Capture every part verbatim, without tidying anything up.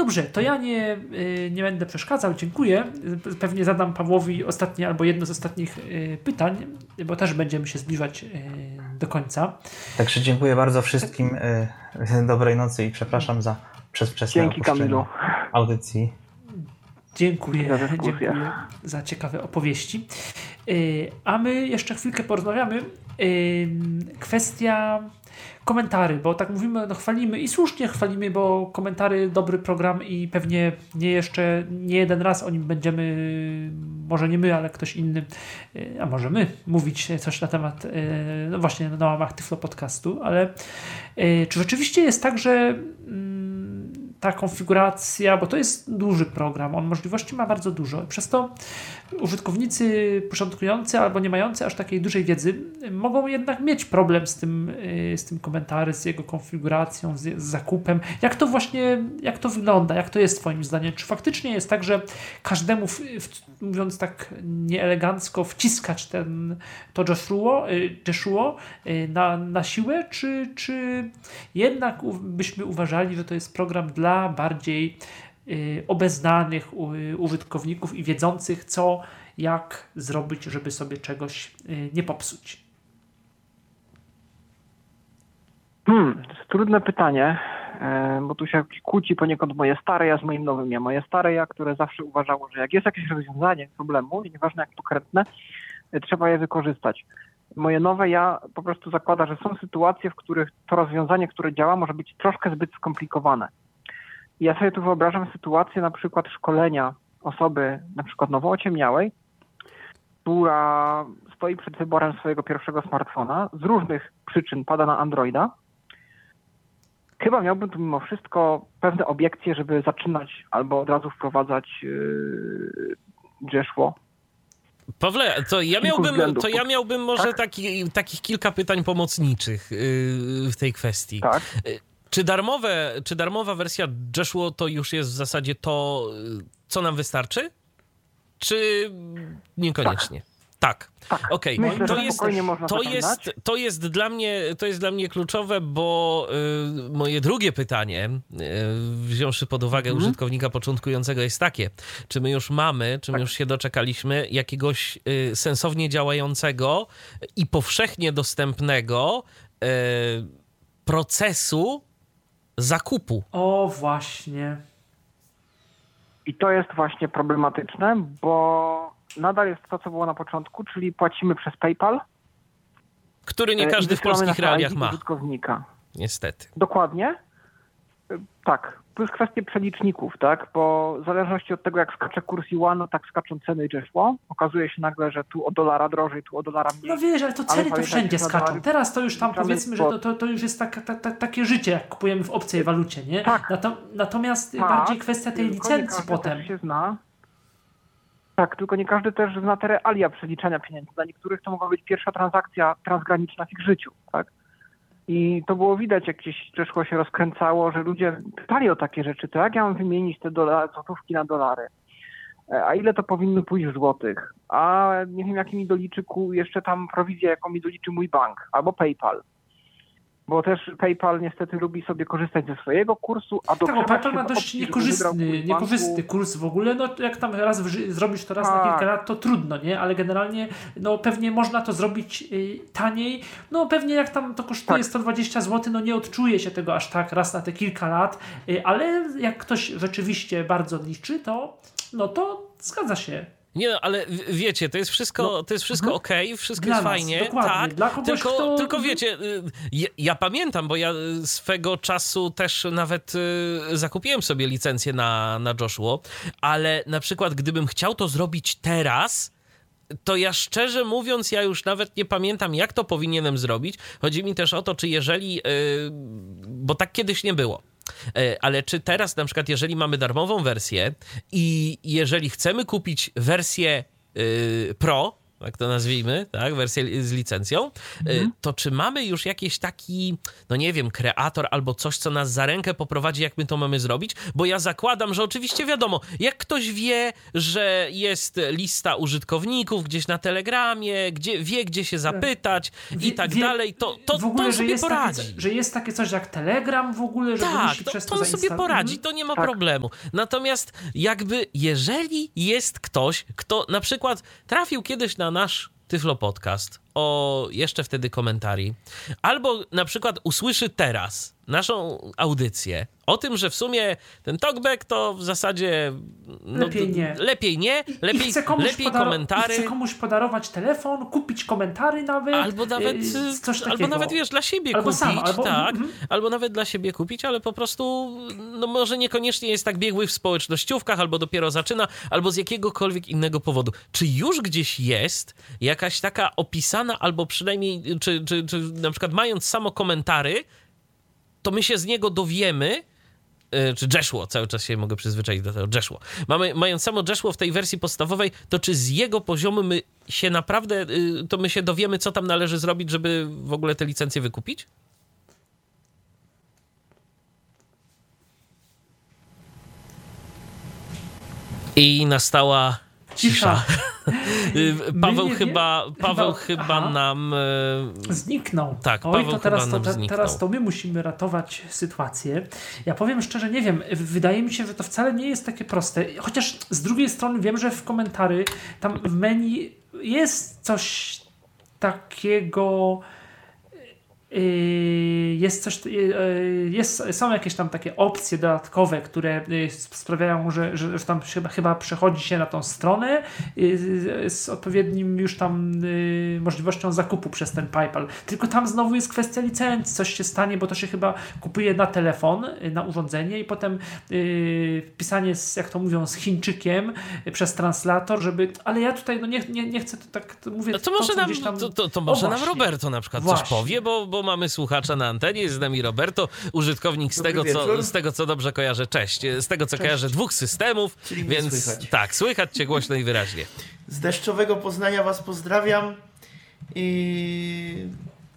dobrze, to ja nie, nie będę przeszkadzał, dziękuję. Pewnie zadam Pawłowi ostatnie albo jedno z ostatnich pytań, bo też będziemy się zbliżać do końca. Także dziękuję bardzo wszystkim. Dobrej nocy i przepraszam za przedwczesne Dzięki, Kamilu. audycji. Dziękuję, za dziękuję za ciekawe opowieści. A my jeszcze chwilkę porozmawiamy. Kwestia komentarzy, bo tak mówimy, no chwalimy i słusznie chwalimy, bo komentary dobry program i pewnie nie jeszcze, nie jeden raz o nim będziemy, może nie my, ale ktoś inny, a może my, mówić coś na temat, no właśnie na łamach Tyflo Podcastu, ale czy rzeczywiście jest tak, że ta konfiguracja, bo to jest duży program, on możliwości ma bardzo dużo. Przez to użytkownicy początkujący albo nie mający aż takiej dużej wiedzy mogą jednak mieć problem z tym, z tym komentarzem, z jego konfiguracją, z, z zakupem. Jak to właśnie, jak to wygląda? Jak to jest twoim zdaniem? Czy faktycznie jest tak, że każdemu, w, w, mówiąc tak nieelegancko, wciskać ten, to Joshua, Joshua na, na siłę, czy, czy jednak byśmy uważali, że to jest program dla bardziej y, obeznanych u, użytkowników i wiedzących, co, jak zrobić, żeby sobie czegoś y, nie popsuć? Hmm, to jest trudne pytanie, e, bo tu się kłóci poniekąd moje stare ja z moim nowym ja. Moje stare ja, które zawsze uważało, że jak jest jakieś rozwiązanie problemu, nieważne jak konkretne, e, trzeba je wykorzystać. Moje nowe ja po prostu zakłada, że są sytuacje, w których to rozwiązanie, które działa, może być troszkę zbyt skomplikowane. I ja sobie tu wyobrażam sytuację na przykład szkolenia osoby na przykład nowo ociemniałej, która stoi przed wyborem swojego pierwszego smartfona, z różnych przyczyn pada na Androida. Chyba miałbym tu mimo wszystko pewne obiekcje, żeby zaczynać albo od razu wprowadzać yy, Joshua. Pawle, to ja miałbym, to ja miałbym może tak? taki, takich kilka pytań pomocniczych yy, w tej kwestii. Tak. Czy darmowe, czy darmowa wersja Joshua to już jest w zasadzie to, co nam wystarczy? Czy niekoniecznie? Tak. Tak. tak. Okej. Okay. To, jest, to, tak jest, to, jest dla mnie, to jest dla mnie kluczowe, bo y, moje drugie pytanie, y, wziąwszy pod uwagę mhm. użytkownika początkującego, jest takie. Czy my już mamy, czy my tak. już się doczekaliśmy jakiegoś y, sensownie działającego i powszechnie dostępnego y, procesu zakupu? O, właśnie. I to jest właśnie problematyczne, bo nadal jest to, co było na początku, czyli płacimy przez PayPal. Który nie każdy w polskich realiach ma. Użytkownika. Niestety. Dokładnie. Tak. Plus kwestie przeliczników, tak? Bo w zależności od tego, jak skacze kurs Yuan, no tak skaczą ceny Joshua. Okazuje się nagle, że tu o dolara drożej, tu o dolara mniej. No wiesz, ale to ceny ale to wszędzie skaczą. Dolary... Teraz to już tam powiedzmy, że to, to, to już jest tak, tak, tak, takie życie, jak kupujemy w obcej walucie, nie? Tak. Nato, natomiast tak. bardziej kwestia tej Tylko licencji potem. Się zna. Tak, tylko nie każdy też zna te realia przeliczania pieniędzy. Dla niektórych to mogła być pierwsza transakcja transgraniczna w ich życiu, tak? I to było widać, jak gdzieś Joshua się rozkręcało, że ludzie pytali o takie rzeczy, to jak ja mam wymienić te dolary, złotówki na dolary? A ile to powinno pójść w złotych? A nie wiem, jaki mi doliczy jeszcze tam prowizję, jaką mi doliczy mój bank, albo PayPal. Bo też PayPal niestety lubi sobie korzystać ze swojego kursu, a do tak, PayPal ma dość niekorzystny, niekorzystny kurs w ogóle. No jak tam raz w, zrobisz to raz tak. na kilka lat, to trudno, nie? Ale generalnie no pewnie można to zrobić y, taniej. No pewnie jak tam to kosztuje tak. sto dwadzieścia złotych, no nie odczuje się tego aż tak raz na te kilka lat, y, ale jak ktoś rzeczywiście bardzo liczy, to no to zgadza się. Nie no, ale wiecie, to jest wszystko, no, to jest wszystko okej, okay, wszystko dla jest nas, fajnie, dokładnie. tak, dla kogoś, tylko, kto... tylko wiecie, ja, ja pamiętam, bo ja swego czasu też nawet zakupiłem sobie licencję na, na Joshua, ale na przykład gdybym chciał to zrobić teraz, to ja szczerze mówiąc, ja już nawet nie pamiętam, jak to powinienem zrobić. Chodzi mi też o to, czy jeżeli, bo tak kiedyś nie było. Ale czy teraz na przykład, jeżeli mamy darmową wersję i jeżeli chcemy kupić wersję yy, Pro, jak to nazwijmy, tak, wersję z licencją, mhm. to czy mamy już jakiś taki, no nie wiem, kreator albo coś, co nas za rękę poprowadzi, jak my to mamy zrobić? Bo ja zakładam, że oczywiście wiadomo, jak ktoś wie, że jest lista użytkowników gdzieś na Telegramie, gdzie wie, gdzie się zapytać wie, i tak wie, dalej, to, to, w ogóle, to że sobie jest poradzi. Takie, że jest takie coś jak Telegram w ogóle, że tak, musi to, przez to to on sobie poradzi, to nie ma tak. problemu. Natomiast jakby, jeżeli jest ktoś, kto na przykład trafił kiedyś na nasz Tyflo Podcast, o jeszcze wtedy komentarii, albo na przykład usłyszy teraz naszą audycję o tym, że w sumie ten talkback to w zasadzie no, lepiej nie, lepiej, nie, lepiej, I chce komuś lepiej podaro- komentary. I chce komuś podarować telefon, kupić komentary nawet. Albo nawet, yy, coś albo takiego. nawet wiesz, dla siebie albo kupić, sam, albo, tak, mm-hmm. albo nawet dla siebie kupić, ale po prostu no może niekoniecznie jest tak biegły w społecznościówkach, albo dopiero zaczyna, albo z jakiegokolwiek innego powodu. Czy już gdzieś jest jakaś taka opisana, albo przynajmniej, czy, czy, czy na przykład mając samo komentary, to my się z niego dowiemy, czy Jeshło, cały czas się mogę przyzwyczaić do tego, Jeshło. Mamy, mając samo Jeshło w tej wersji podstawowej, to czy z jego poziomu my się naprawdę, to my się dowiemy, co tam należy zrobić, żeby w ogóle te licencje wykupić? I nastała cisza. Paweł nie chyba, Paweł chyba, chyba nam... Zniknął. Tak, Oj, Paweł to teraz, chyba to, nam te, zniknął. teraz to my musimy ratować sytuację. Ja powiem szczerze, nie wiem, wydaje mi się, że to wcale nie jest takie proste. Chociaż z drugiej strony wiem, że w komentarzy, tam w menu jest coś takiego... Jest coś, jest, są jakieś tam takie opcje dodatkowe, które sprawiają, że, że tam chyba, chyba przechodzi się na tą stronę z odpowiednim już tam możliwością zakupu przez ten PayPal. Tylko tam znowu jest kwestia licencji, coś się stanie, bo to się chyba kupuje na telefon, na urządzenie i potem wpisanie z, jak to mówią, z Chińczykiem przez translator, żeby, ale ja tutaj no nie, nie, nie chcę to tak, to mówię. No to może, to, nam, tam... to, to, to może o, nam Roberto na przykład właśnie. coś powie, bo, bo mamy słuchacza na antenie, jest z nami Roberto, użytkownik z tego, co, z tego, co dobrze kojarzę, cześć, z tego, co Cześć. kojarzę dwóch systemów, Czyli mnie więc słychać. tak, słychać cię głośno i wyraźnie. Z deszczowego Poznania was pozdrawiam i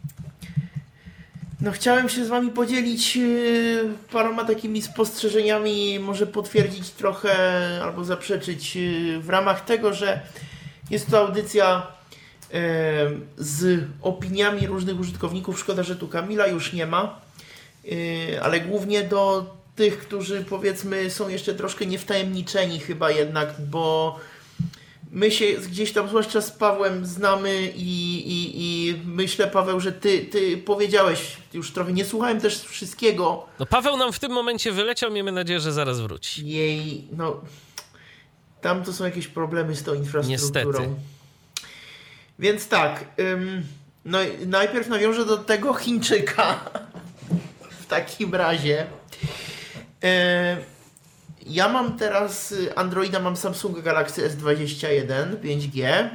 no chciałem się z wami podzielić yy, paroma takimi spostrzeżeniami, może potwierdzić trochę albo zaprzeczyć yy, w ramach tego, że jest to audycja yy, z opiniami różnych użytkowników. Szkoda, że tu Kamila już nie ma, yy, ale głównie do tych, którzy powiedzmy są jeszcze troszkę niewtajemniczeni chyba jednak, bo my się gdzieś tam, zwłaszcza z Pawłem, znamy i, i, i myślę, Paweł, że ty, ty powiedziałeś już trochę, nie słuchałem też wszystkiego. No Paweł nam w tym momencie wyleciał, miejmy nadzieję, że zaraz wróci. Jej, no, tam to są jakieś problemy z tą infrastrukturą. Niestety. Więc tak, ym, no najpierw nawiążę do tego Chińczyka. W takim razie. Yy, Ja mam teraz Androida, mam Samsunga Galaxy S dwadzieścia jeden pięć G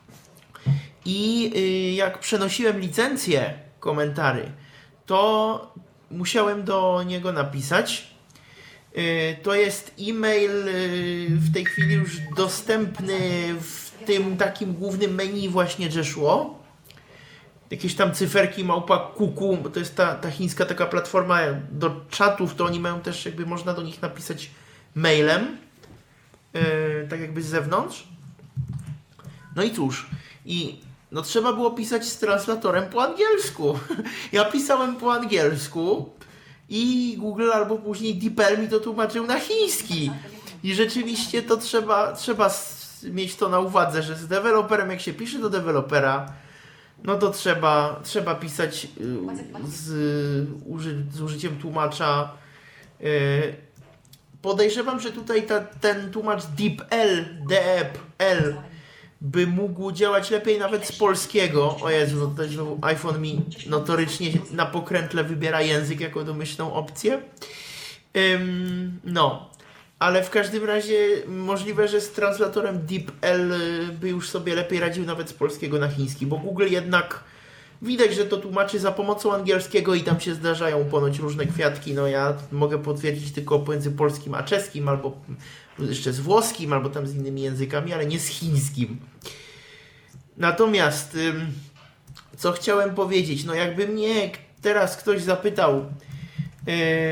i jak przenosiłem licencję komentary, to musiałem do niego napisać. To jest e-mail w tej chwili już dostępny w tym takim głównym menu właśnie Jeshło. Jakieś tam cyferki małpa kuku, bo to jest ta, ta chińska taka platforma do czatów, to oni mają też jakby można do nich napisać mailem, yy, tak jakby z zewnątrz. No i cóż, i no trzeba było pisać z translatorem po angielsku. Ja pisałem po angielsku i Google albo później DeepL mi to tłumaczył na chiński. I rzeczywiście to trzeba, trzeba mieć to na uwadze, że z deweloperem, jak się pisze do dewelopera, no to trzeba, trzeba pisać yy, z, uży, z użyciem tłumacza. Yy, Podejrzewam, że tutaj ta, ten tłumacz DeepL, DeepL by mógł działać lepiej nawet z polskiego. O Jezu, no tutaj znowu iPhone mi notorycznie na pokrętle wybiera język jako domyślną opcję. Ym, no, ale w każdym razie możliwe, że z translatorem DeepL by już sobie lepiej radził nawet z polskiego na chiński, bo Google jednak widać, że to tłumaczy za pomocą angielskiego i tam się zdarzają ponoć różne kwiatki. No ja mogę potwierdzić tylko pomiędzy polskim a czeskim, albo jeszcze z włoskim, albo tam z innymi językami, ale nie z chińskim. Natomiast ym, co chciałem powiedzieć, no jakby mnie teraz ktoś zapytał yy,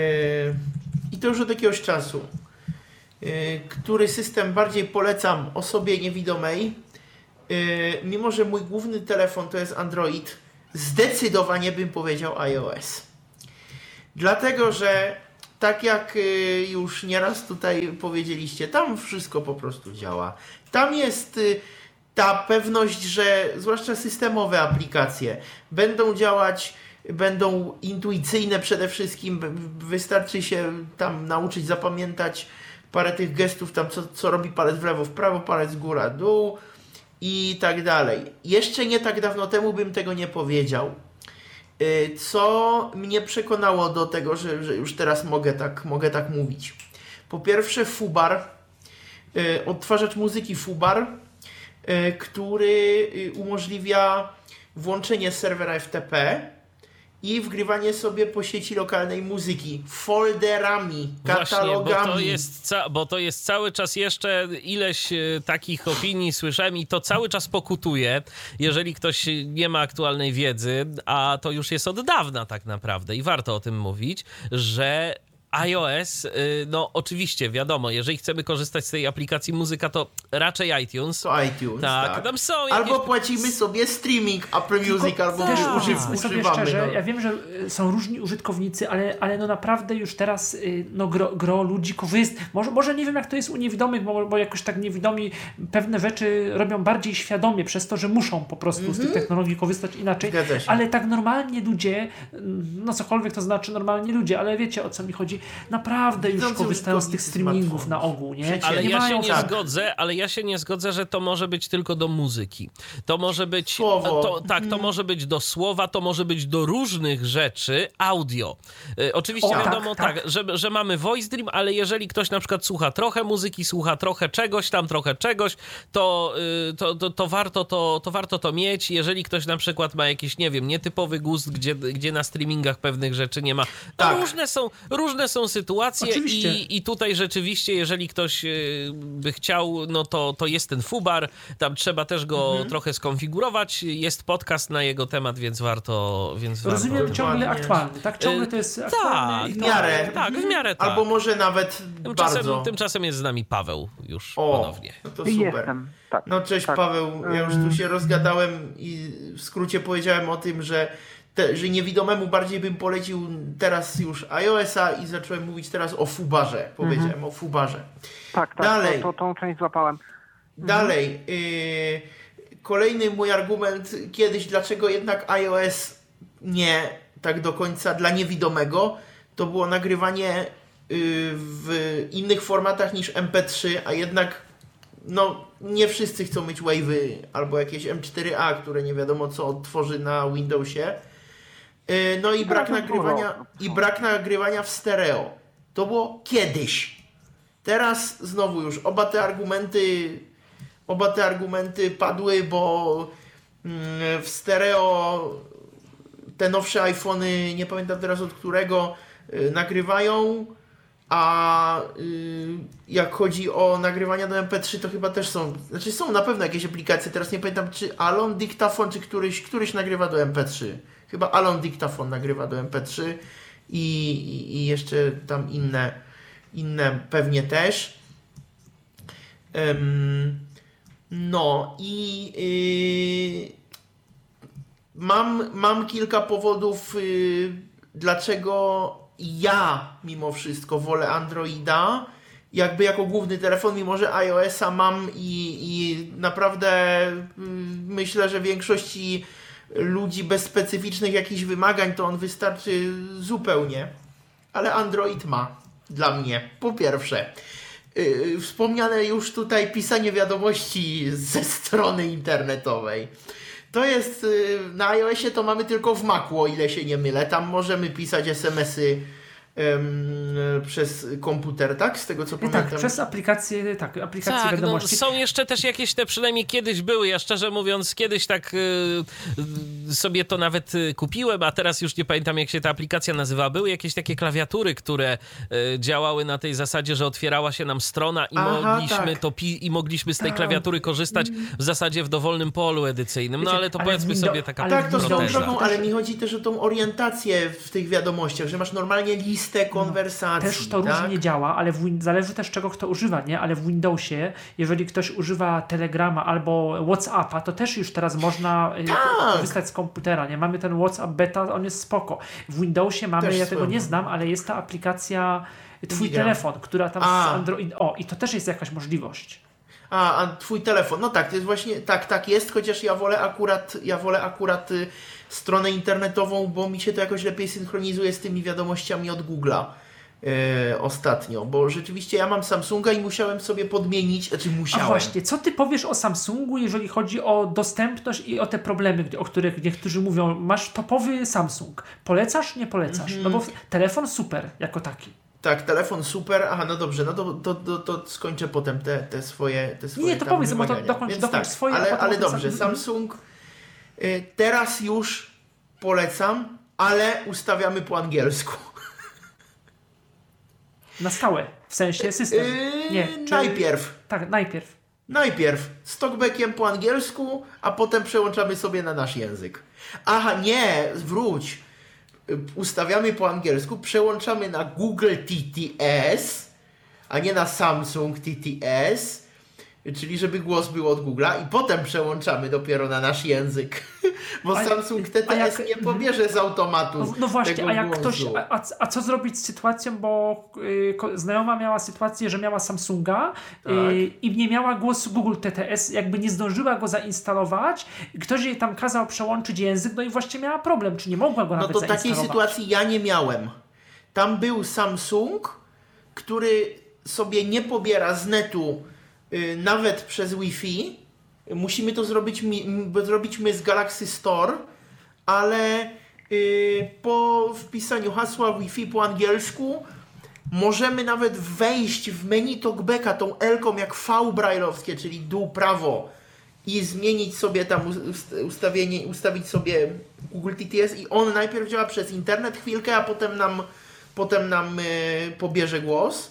i to już od jakiegoś czasu, yy, który system bardziej polecam osobie niewidomej, yy, mimo że mój główny telefon to jest Android, zdecydowanie bym powiedział iOS. Dlatego, że tak jak yy, już nieraz tutaj powiedzieliście, tam wszystko po prostu działa. Tam jest yy, ta pewność, że zwłaszcza systemowe aplikacje będą działać, będą intuicyjne przede wszystkim, wystarczy się tam nauczyć zapamiętać parę tych gestów, tam co, co robi palec w lewo, w prawo, palec w góra, dół i tak dalej. Jeszcze nie tak dawno temu bym tego nie powiedział, co mnie przekonało do tego, że, że już teraz mogę tak, mogę tak mówić. Po pierwsze Fubar, odtwarzacz muzyki Fubar, który umożliwia włączenie serwera F T P i wgrywanie sobie po sieci lokalnej muzyki folderami, katalogami. Właśnie, bo to jest, ca- bo to jest cały czas jeszcze ileś e, takich opinii słyszałem i to cały czas pokutuje, jeżeli ktoś nie ma aktualnej wiedzy, a to już jest od dawna tak naprawdę i warto o tym mówić, że iOS, no oczywiście, wiadomo, jeżeli chcemy korzystać z tej aplikacji muzyka, to raczej iTunes. To iTunes, tak. tak. Tam są jakieś... Albo płacimy sobie streaming Apple Music, Tylko albo też uży, powiedzmy sobie używamy. szczerze, no. ja wiem, że są różni użytkownicy, ale, ale no naprawdę już teraz no, gro, gro ludzi korzysta. Może, może nie wiem, jak to jest u niewidomych, bo, bo jakoś tak niewidomi pewne rzeczy robią bardziej świadomie przez to, że muszą po prostu mm-hmm. z tych technologii korzystać inaczej. Ale tak normalnie ludzie, no cokolwiek to znaczy normalnie ludzie, ale wiecie, o co mi chodzi. Naprawdę już Widzący korzystają z tych streamingów smartfonów. na ogół, nie? Przecież Ale nie ja mają się nie tak. zgodzę, ale ja się nie zgodzę, że to może być tylko do muzyki. To może być Słowo. To, tak, to może być do słowa, to może być do różnych rzeczy audio. E, oczywiście O, wiadomo tak, tak, tak. Że, że mamy Voice Dream, ale jeżeli ktoś na przykład słucha trochę muzyki, słucha trochę czegoś tam, trochę czegoś, to, y, to, to, to, warto, to, to warto to mieć. Jeżeli ktoś na przykład ma jakiś, nie wiem, nietypowy gust, gdzie, gdzie na streamingach pewnych rzeczy nie ma. To Tak. różne są, różne są sytuacje. Oczywiście. I, I tutaj rzeczywiście, jeżeli ktoś by chciał, no to, to jest ten Fubar, tam trzeba też go Mhm. trochę skonfigurować, jest podcast na jego temat, więc warto... Więc Rozumiem, warto... ciągle Dokładnie. aktualny, tak? Ciągle to jest aktualny. tak, i w to- miarę. Tak, w miarę tak. Albo może nawet Tymczasem, bardzo. tymczasem jest z nami Paweł już O, ponownie. no to super. Jestem, tak. No cześć tak. Paweł, ja już tu się rozgadałem i w skrócie powiedziałem o tym, że, te, że niewidomemu bardziej bym polecił teraz już iOS-a i zacząłem mówić teraz o Fubarze. Powiedziałem Mhm. o Fubarze. Tak, tak, Dalej. to, to, tą część złapałem. Dalej, yy, kolejny mój argument kiedyś, dlaczego jednak iOS nie tak do końca dla niewidomego, to było nagrywanie yy, w innych formatach niż M P trzy, a jednak no nie wszyscy chcą mieć wave'y albo jakieś M cztery A, które nie wiadomo co odtworzy na Windowsie. Yy, no i brak to nagrywania dużo. i brak nagrywania w stereo. To było kiedyś. Teraz znowu już oba te argumenty oba te argumenty padły, bo mm, w stereo te nowsze iPhony, nie pamiętam teraz od którego, y, nagrywają, a y, jak chodzi o nagrywania do M P trzy, to chyba też są, znaczy są na pewno jakieś aplikacje, teraz nie pamiętam czy Alon Dictaphone, czy któryś, któryś nagrywa do M P trzy. Chyba Alon Dictaphone nagrywa do M P trzy i, i, i jeszcze tam inne, inne pewnie też. Um, no i yy, mam, mam kilka powodów, yy, dlaczego ja mimo wszystko wolę Androida, jakby jako główny telefon, mimo że iOS-a mam i, i naprawdę yy, myślę, że większości ludzi bez specyficznych jakichś wymagań to on wystarczy zupełnie, ale Android ma dla mnie, po pierwsze. Yy, wspomniane już tutaj pisanie wiadomości ze strony internetowej. To jest, yy, na iOSie to mamy tylko w Macu, o ile się nie mylę. Tam możemy pisać es em esy przez komputer, tak? Z tego co pamiętam. Tak, przez aplikację, tak, aplikację tak, wiadomości. No, są jeszcze też jakieś te, przynajmniej kiedyś były, ja szczerze mówiąc kiedyś tak y, sobie to nawet y, kupiłem, a teraz już nie pamiętam jak się ta aplikacja nazywała. Były jakieś takie klawiatury, które y, działały na tej zasadzie, że otwierała się nam strona i Aha, mogliśmy tak. to pi- i mogliśmy z tej Tak. klawiatury korzystać w zasadzie w dowolnym polu edycyjnym. No Wiecie, ale to ale powiedzmy Windows- sobie taka ale Tak, to z tą proteza. drogą, ale mi chodzi też o tą orientację w tych wiadomościach, że masz normalnie listę konwersacji. Też to tak? różnie działa, ale w win- zależy też czego kto używa, nie? Ale w Windowsie, jeżeli ktoś używa Telegrama albo WhatsAppa, to też już teraz można y, Tak. korzystać z komputera, nie? Mamy ten WhatsApp beta, on jest spoko. W Windowsie mamy, Też ja tego swoją nie drogą. znam, ale jest ta aplikacja Twój Widziałem. telefon, która tam A. z Android... O, i to też jest jakaś możliwość. A, a twój telefon, no tak, to jest właśnie, tak, tak jest, chociaż ja wolę akurat, ja wolę akurat y, stronę internetową, bo mi się to jakoś lepiej synchronizuje z tymi wiadomościami od Google'a y, ostatnio, bo rzeczywiście ja mam Samsunga i musiałem sobie podmienić, znaczy musiałem. A właśnie, co ty powiesz o Samsungu, jeżeli chodzi o dostępność i o te problemy, o których niektórzy mówią, masz topowy Samsung, polecasz, nie polecasz? Mhm. No bo telefon super jako taki. Tak, telefon super, aha, no dobrze, no to, to, to, to skończę potem te, te swoje te swoje Nie, to tam powiedz, bo to wymagania. dokończ- Więc dokończ tak, swoje, a ale, potem ale o tym dobrze, sam- Samsung y, teraz już polecam, ale ustawiamy po angielsku. Na stałe, w sensie system. Yy, Nie, czy... Najpierw. Tak, najpierw. Najpierw z talkbackiem po angielsku, a potem przełączamy sobie na nasz język. Aha, nie, wróć. Y, Ustawiamy po angielsku, przełączamy na Google T T S, a nie na Samsung T T S, czyli żeby głos był od Google'a i potem przełączamy dopiero na nasz język. Bo A- Samsung T T S a jak- nie pobierze z automatu No, no właśnie, tego a jak głosu. ktoś. A, a, a co zrobić z sytuacją, bo y, ko- znajoma miała sytuację, że miała Samsunga Tak. y, i nie miała głosu Google T T S, jakby nie zdążyła go zainstalować, i ktoś jej tam kazał przełączyć język, no i właśnie miała problem, czy nie mogła go No nawet to takiej zainstalować. sytuacji ja nie miałem. Tam był Samsung, który sobie nie pobiera z netu y, nawet przez Wi-Fi. Musimy to zrobić, mi, m, zrobić my z Galaxy Store, ale y, po wpisaniu hasła Wi-Fi po angielsku możemy nawet wejść w menu talkbacka tą L-ką jak V brajlowskie, czyli dół prawo i zmienić sobie tam ust- ustawienie, ustawić sobie Google T T S i on najpierw działa przez internet chwilkę, a potem nam, potem nam y, pobierze głos.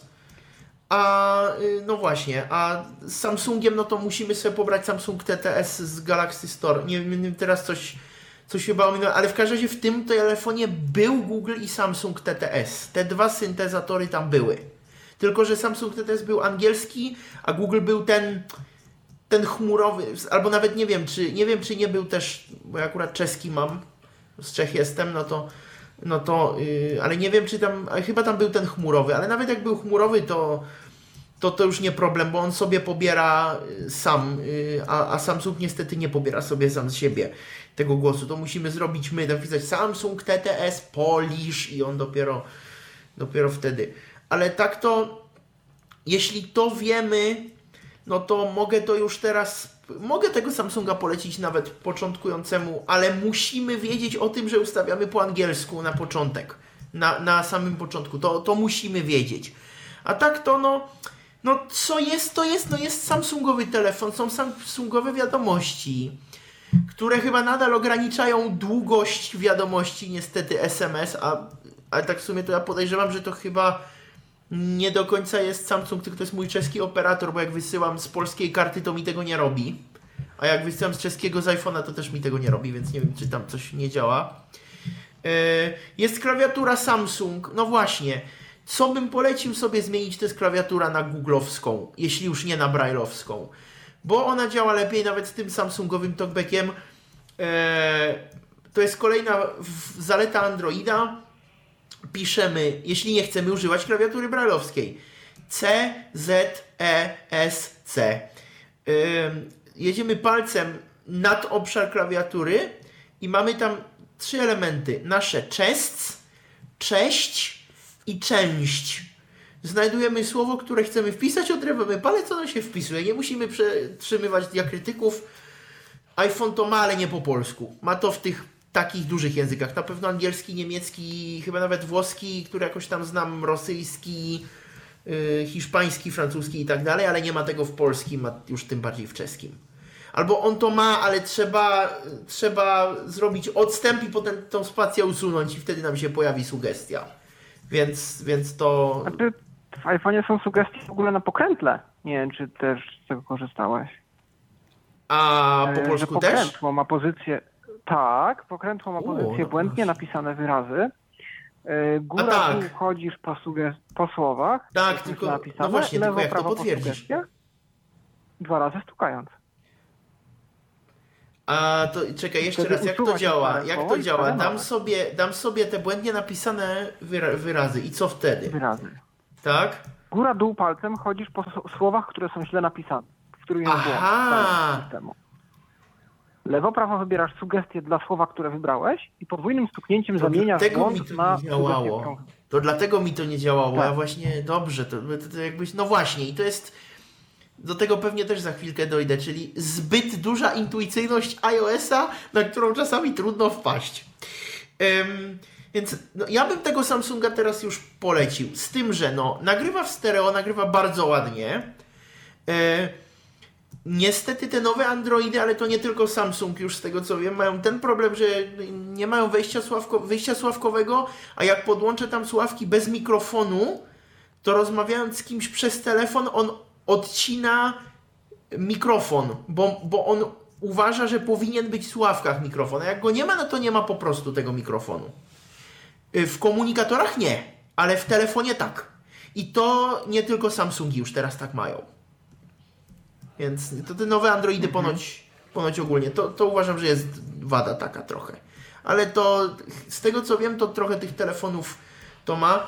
A y, no właśnie, a z Samsungiem no to musimy sobie pobrać Samsung T T S z Galaxy Store. Nie wiem, teraz coś, coś chyba ominąłem, ale w każdym razie w tym telefonie był Google i Samsung T T S. Te dwa syntezatory tam były. Tylko że Samsung T T S był angielski, a Google był ten ten chmurowy, albo nawet nie wiem, czy nie wiem, czy nie był też, bo ja akurat czeski mam, z Czech jestem, no to, no to, yy, ale nie wiem, czy tam, ale chyba tam był ten chmurowy, ale nawet jak był chmurowy, to, to, to już nie problem, bo on sobie pobiera y, sam, y, a, a Samsung niestety nie pobiera sobie sam z siebie tego głosu, to musimy zrobić my, napisać Samsung T T S Polish i on dopiero, dopiero wtedy. Ale tak to, jeśli to wiemy, no to mogę to już teraz, mogę tego Samsunga polecić nawet początkującemu, ale musimy wiedzieć o tym, że ustawiamy po angielsku na początek, na, na samym początku, to, to musimy wiedzieć. A tak to no, no co jest, to jest, no jest Samsungowy telefon, są Samsungowe wiadomości, które chyba nadal ograniczają długość wiadomości, niestety S M S, a, ale tak w sumie to ja podejrzewam, że to chyba nie do końca jest Samsung, tylko to jest mój czeski operator, bo jak wysyłam z polskiej karty, to mi tego nie robi. A jak wysyłam z czeskiego z iPhone'a, to też mi tego nie robi, więc nie wiem, czy tam coś nie działa. Yy, jest klawiatura Samsung. No właśnie. Co bym polecił sobie zmienić, to jest klawiatura na googlowską, jeśli już nie na brailleowską. Bo ona działa lepiej nawet z tym Samsungowym talkbackiem. Yy, to jest kolejna w- zaleta Androida. Piszemy, jeśli nie chcemy używać klawiatury brailleowskiej, C, Z, E, S, C. Yy, jedziemy palcem nad obszar klawiatury i mamy tam trzy elementy. Nasze cześć, cześć i część. Znajdujemy słowo, które chcemy wpisać, odrywamy palec, ono się wpisuje. Nie musimy przetrzymywać diakrytyków. iPhone to ma, ale nie po polsku. Ma to w tych takich dużych językach. Na pewno angielski, niemiecki, chyba nawet włoski, który jakoś tam znam, rosyjski, yy, hiszpański, francuski i tak dalej, ale nie ma tego w polskim, a już tym bardziej w czeskim. Albo on to ma, ale trzeba, trzeba zrobić odstęp i potem tą spację usunąć i wtedy nam się pojawi sugestia. Więc, więc to... A ty w iPhone'ie są sugestie w ogóle na pokrętle. Nie wiem, czy też z tego korzystałeś. A po E, polsku że też? pokrętło ma pozycję... Tak, pokrętło ma U, pozycję no błędnie proszę. napisane wyrazy. E, Góra, A tak. dół chodzisz po, suge... po słowach. Tak, jest tylko- napisane, no właśnie, lewo, tylko jak to prawo po potwierdzić? sugestiach. Dwa razy stukając. A to czekaj, jeszcze Wtedy raz, jak to usuwa się działa? parę Jak słowa to i działa? parę Dam nowe. sobie, dam sobie te błędnie napisane wyra- wyrazy i co wtedy? Wyrazy. Tak? Góra, dół palcem chodzisz po s- słowach, które są źle napisane. W których jest błąd Aha! całego systemu. Lewo, prawo wybierasz sugestie dla słowa, które wybrałeś i podwójnym stuknięciem To zamieniasz dlatego mi błąd to na nie działało. sugestię, którą... To dlatego mi to nie działało. Tak. Ja właśnie, dobrze, to, to, to jakbyś, no właśnie i to jest, do tego pewnie też za chwilkę dojdę, czyli zbyt duża intuicyjność iOS-a, na którą czasami trudno wpaść. Ym, więc no, ja bym tego Samsunga teraz już polecił, z tym, że no, nagrywa w stereo, nagrywa bardzo ładnie. E, Niestety te nowe Androidy, ale to nie tylko Samsung już z tego co wiem, mają ten problem, że nie mają wejścia, sławko, wyjścia sławkowego, a jak podłączę tam słuchawki bez mikrofonu, to rozmawiając z kimś przez telefon, on odcina mikrofon, bo, bo on uważa, że powinien być w słuchawkach mikrofon, a jak go nie ma, no to nie ma po prostu tego mikrofonu. W komunikatorach nie, ale w telefonie tak. I to nie tylko Samsungi już teraz tak mają. Więc to te nowe Androidy Mhm. ponoć, ponoć ogólnie, to, to uważam, że jest wada taka trochę. Ale to z tego co wiem, to trochę tych telefonów to ma.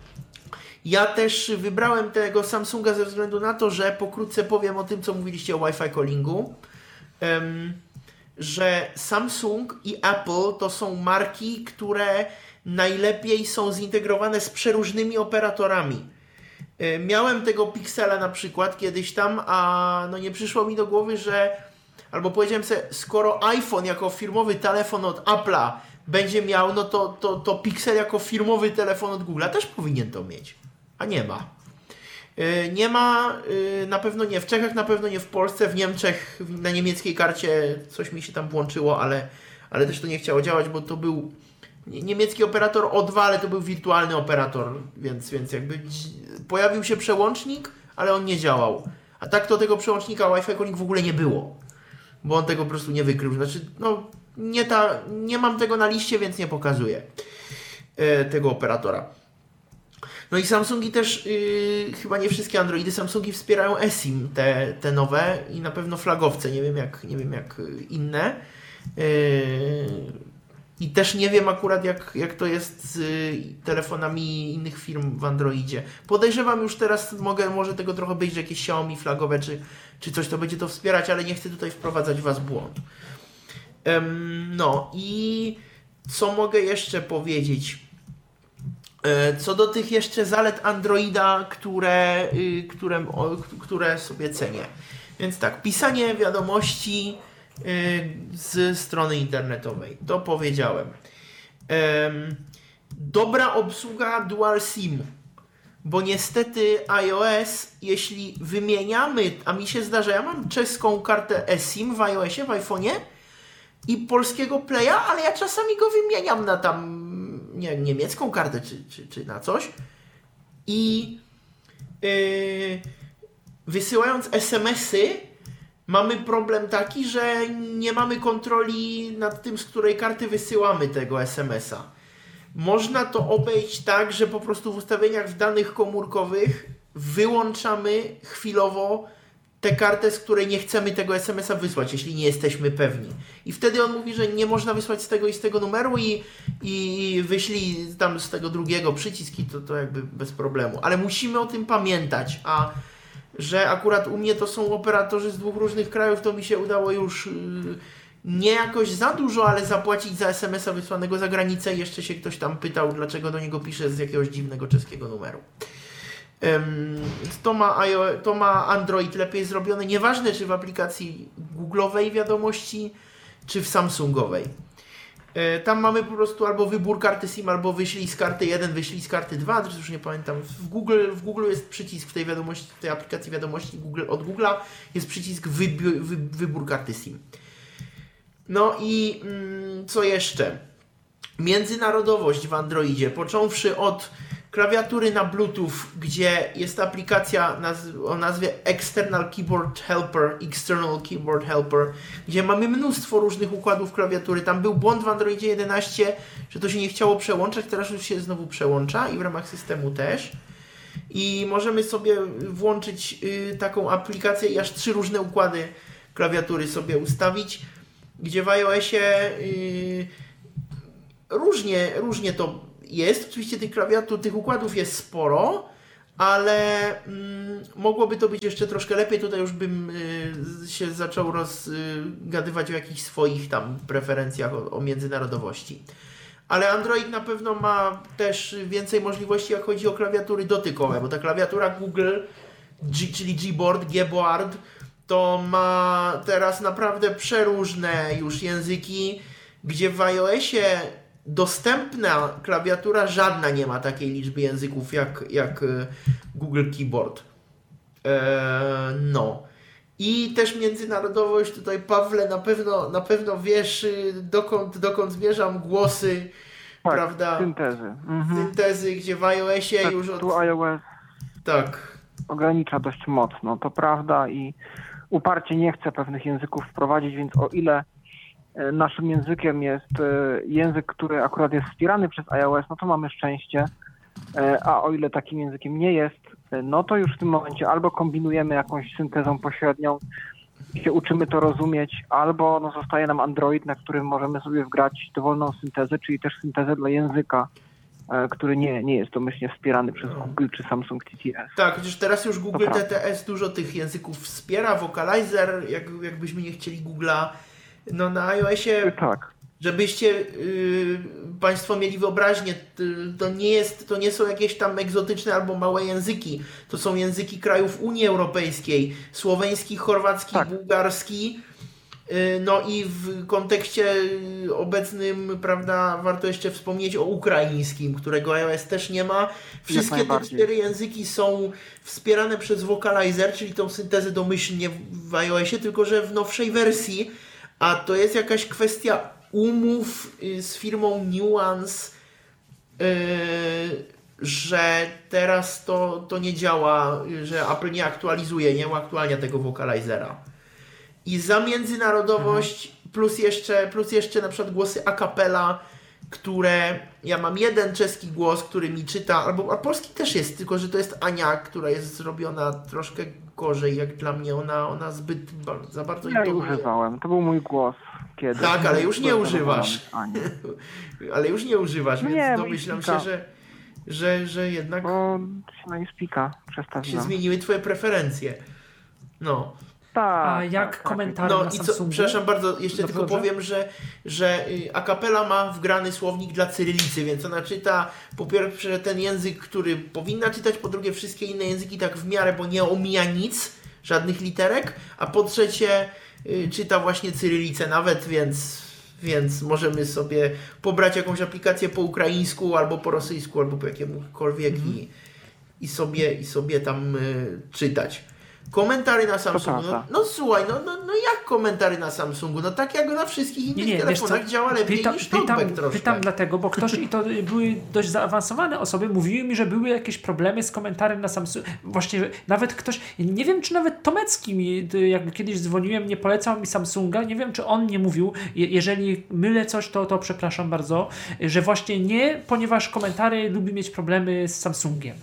Ja też wybrałem tego Samsunga ze względu na to, że pokrótce powiem o tym, co mówiliście o Wi-Fi callingu. Um, że Samsung i Apple to są marki, które najlepiej są zintegrowane z przeróżnymi operatorami. Miałem tego Pixela na przykład kiedyś tam, a no nie przyszło mi do głowy, że albo powiedziałem sobie, skoro iPhone jako firmowy telefon od Apple'a będzie miał, no to, to, to Pixel jako firmowy telefon od Google'a też powinien to mieć, a nie ma. Nie ma, na pewno nie w Czechach, na pewno nie w Polsce, w Niemczech na niemieckiej karcie coś mi się tam włączyło, ale, ale też to nie chciało działać, bo to był niemiecki operator O dwa, ale to był wirtualny operator, więc, więc jakby pojawił się przełącznik, ale on nie działał. A tak to tego przełącznika Wi-Fi calling w ogóle nie było, bo on tego po prostu nie wykrył. Znaczy, no, nie, ta, nie mam tego na liście, więc nie pokazuję e, tego operatora. No i Samsungi też, yy, chyba nie wszystkie Androidy, Samsungi wspierają eSIM, te, te nowe i na pewno flagowce, nie wiem jak, nie wiem jak inne. Yy, I też nie wiem akurat jak, jak to jest z y, telefonami innych firm w Androidzie. Podejrzewam już teraz, mogę, może tego trochę być, że jakieś Xiaomi flagowe czy, czy coś to będzie to wspierać, ale nie chcę tutaj wprowadzać Was w błąd. Ym, no i co mogę jeszcze powiedzieć? Co do tych jeszcze zalet Androida, które, które, które sobie cenię. Więc tak, pisanie wiadomości z strony internetowej. To powiedziałem. Dobra obsługa Dual SIM. Bo niestety iOS, jeśli wymieniamy, a mi się zdarza, ja mam czeską kartę eSIM w iOSie, w iPhone'ie i polskiego Playa, ale ja czasami go wymieniam na tam nie, niemiecką kartę czy, czy, czy na coś i yy, wysyłając es em esy mamy problem taki, że nie mamy kontroli nad tym, z której karty wysyłamy tego es em esa. Można to obejść tak, że po prostu w ustawieniach w danych komórkowych wyłączamy chwilowo tę kartę, z której nie chcemy tego es em esa wysłać, jeśli nie jesteśmy pewni. I wtedy on mówi, że nie można wysłać z tego i z tego numeru i, i wyślij tam z tego drugiego przyciski, to, to jakby bez problemu. Ale musimy o tym pamiętać, a że akurat u mnie to są operatorzy z dwóch różnych krajów, to mi się udało już yy, nie jakoś za dużo, ale zapłacić za es em esa wysłanego za granicę i jeszcze się ktoś tam pytał, dlaczego do niego piszę z jakiegoś dziwnego czeskiego numeru. Um, to, ma, to ma Android lepiej zrobione, nieważne czy w aplikacji Google'owej wiadomości, czy w Samsungowej. Tam mamy po prostu albo wybór karty SIM, albo wyślij z karty jeden, wyślij z karty dwa, teraz już nie pamiętam. W Google, w Google jest przycisk w tej wiadomości, w tej aplikacji wiadomości Google, od Google'a jest przycisk wybi- wy, wybór karty SIM. No i mm, co jeszcze? Międzynarodowość w Androidzie, począwszy od klawiatury na Bluetooth, gdzie jest aplikacja naz- o nazwie External Keyboard Helper, External Keyboard Helper, gdzie mamy mnóstwo różnych układów klawiatury. Tam był błąd w Androidzie jedenaście, że to się nie chciało przełączać, teraz już się znowu przełącza i w ramach systemu też. I możemy sobie włączyć y, taką aplikację i aż trzy różne układy klawiatury sobie ustawić, gdzie w iOSie y, różnie, różnie to jest. Oczywiście tych klawiatur, tych układów jest sporo, ale mm, mogłoby to być jeszcze troszkę lepiej. Tutaj już bym y, się zaczął rozgadywać y, o jakichś swoich tam preferencjach, o, o międzynarodowości. Ale Android na pewno ma też więcej możliwości, jak chodzi o klawiatury dotykowe, bo ta klawiatura Google, G, czyli Gboard, Gboard, to ma teraz naprawdę przeróżne już języki, gdzie w iOSie dostępna klawiatura żadna nie ma takiej liczby języków jak, jak Google Keyboard. Eee, no. I też międzynarodowość, tutaj Pawle na pewno, na pewno wiesz dokąd, dokąd zmierzam, głosy, tak, prawda? Syntezy. Mhm. Syntezy, gdzie w iOSie tak, już od... Tu iOS tak. ogranicza dość mocno, to prawda, i uparcie nie chce pewnych języków wprowadzić, więc o ile naszym językiem jest język, który akurat jest wspierany przez iOS, no to mamy szczęście, a o ile takim językiem nie jest, no to już w tym momencie albo kombinujemy jakąś syntezą pośrednią i się uczymy to rozumieć, albo no zostaje nam Android, na którym możemy sobie wgrać dowolną syntezę, czyli też syntezę dla języka, który nie, nie jest domyślnie wspierany przez Google czy Samsung T T S. Tak, chociaż teraz już Google T T S dużo tych języków wspiera, Vocalizer, jak, jakbyśmy nie chcieli Google'a. No na iOSie, tak. żebyście yy, Państwo mieli wyobraźnię, to nie jest, to nie są jakieś tam egzotyczne albo małe języki. To są języki krajów Unii Europejskiej, słoweński, chorwacki, tak. bułgarski. Yy, no i w kontekście obecnym, prawda, warto jeszcze wspomnieć o ukraińskim, którego iOS też nie ma. Wszystkie te cztery języki są wspierane przez Vocalizer, czyli tą syntezę domyślnie w iOSie, tylko że w nowszej wersji. A to jest jakaś kwestia umów z firmą Nuance, yy, że teraz to, to nie działa, że Apple nie aktualizuje, nie uaktualnia tego Vocalizera. I za międzynarodowość mhm. plus jeszcze, plus jeszcze na przykład głosy a cappella, które ja mam jeden czeski głos, który mi czyta, albo a polski też jest, tylko że to jest Ania, która jest zrobiona troszkę gorzej, jak dla mnie, ona, ona zbyt za bardzo ja intonuje. używałem, to był mój głos kiedyś. Tak, ale już nie używasz. ale już nie używasz, no więc nie, domyślam się, że, że, że jednak bo się na nie spika, się zmieniły twoje preferencje. No. Tak, a jak tak, komentarze no na i co, Samsungu? Przepraszam bardzo, jeszcze Dobrze? tylko powiem, że, że a cappella ma wgrany słownik dla cyrylicy, więc ona czyta po pierwsze ten język, który powinna czytać, po drugie wszystkie inne języki tak w miarę, bo nie omija nic, żadnych literek, a po trzecie y, czyta właśnie cyrylicę nawet, więc, więc możemy sobie pobrać jakąś aplikację po ukraińsku, albo po rosyjsku, albo po jakiemukolwiek mm. i, i, sobie, i sobie tam y, czytać. Komentary na Samsungu. No, no słuchaj, no, no, no jak komentary na Samsungu? No tak jak na wszystkich innych nie, nie, telefonach działa lepiej pytam, niż TalkBack pytam, troszkę. Pytam dlatego, bo ktoś, i to były dość zaawansowane osoby, mówiły mi, że były jakieś problemy z komentarzem na Samsungu. Właśnie nawet ktoś, nie wiem czy nawet Tomecki mi, jak kiedyś dzwoniłem, nie polecał mi Samsunga, nie wiem czy on nie mówił, jeżeli mylę coś, to, to przepraszam bardzo, że właśnie nie, ponieważ komentary lubi mieć problemy z Samsungiem.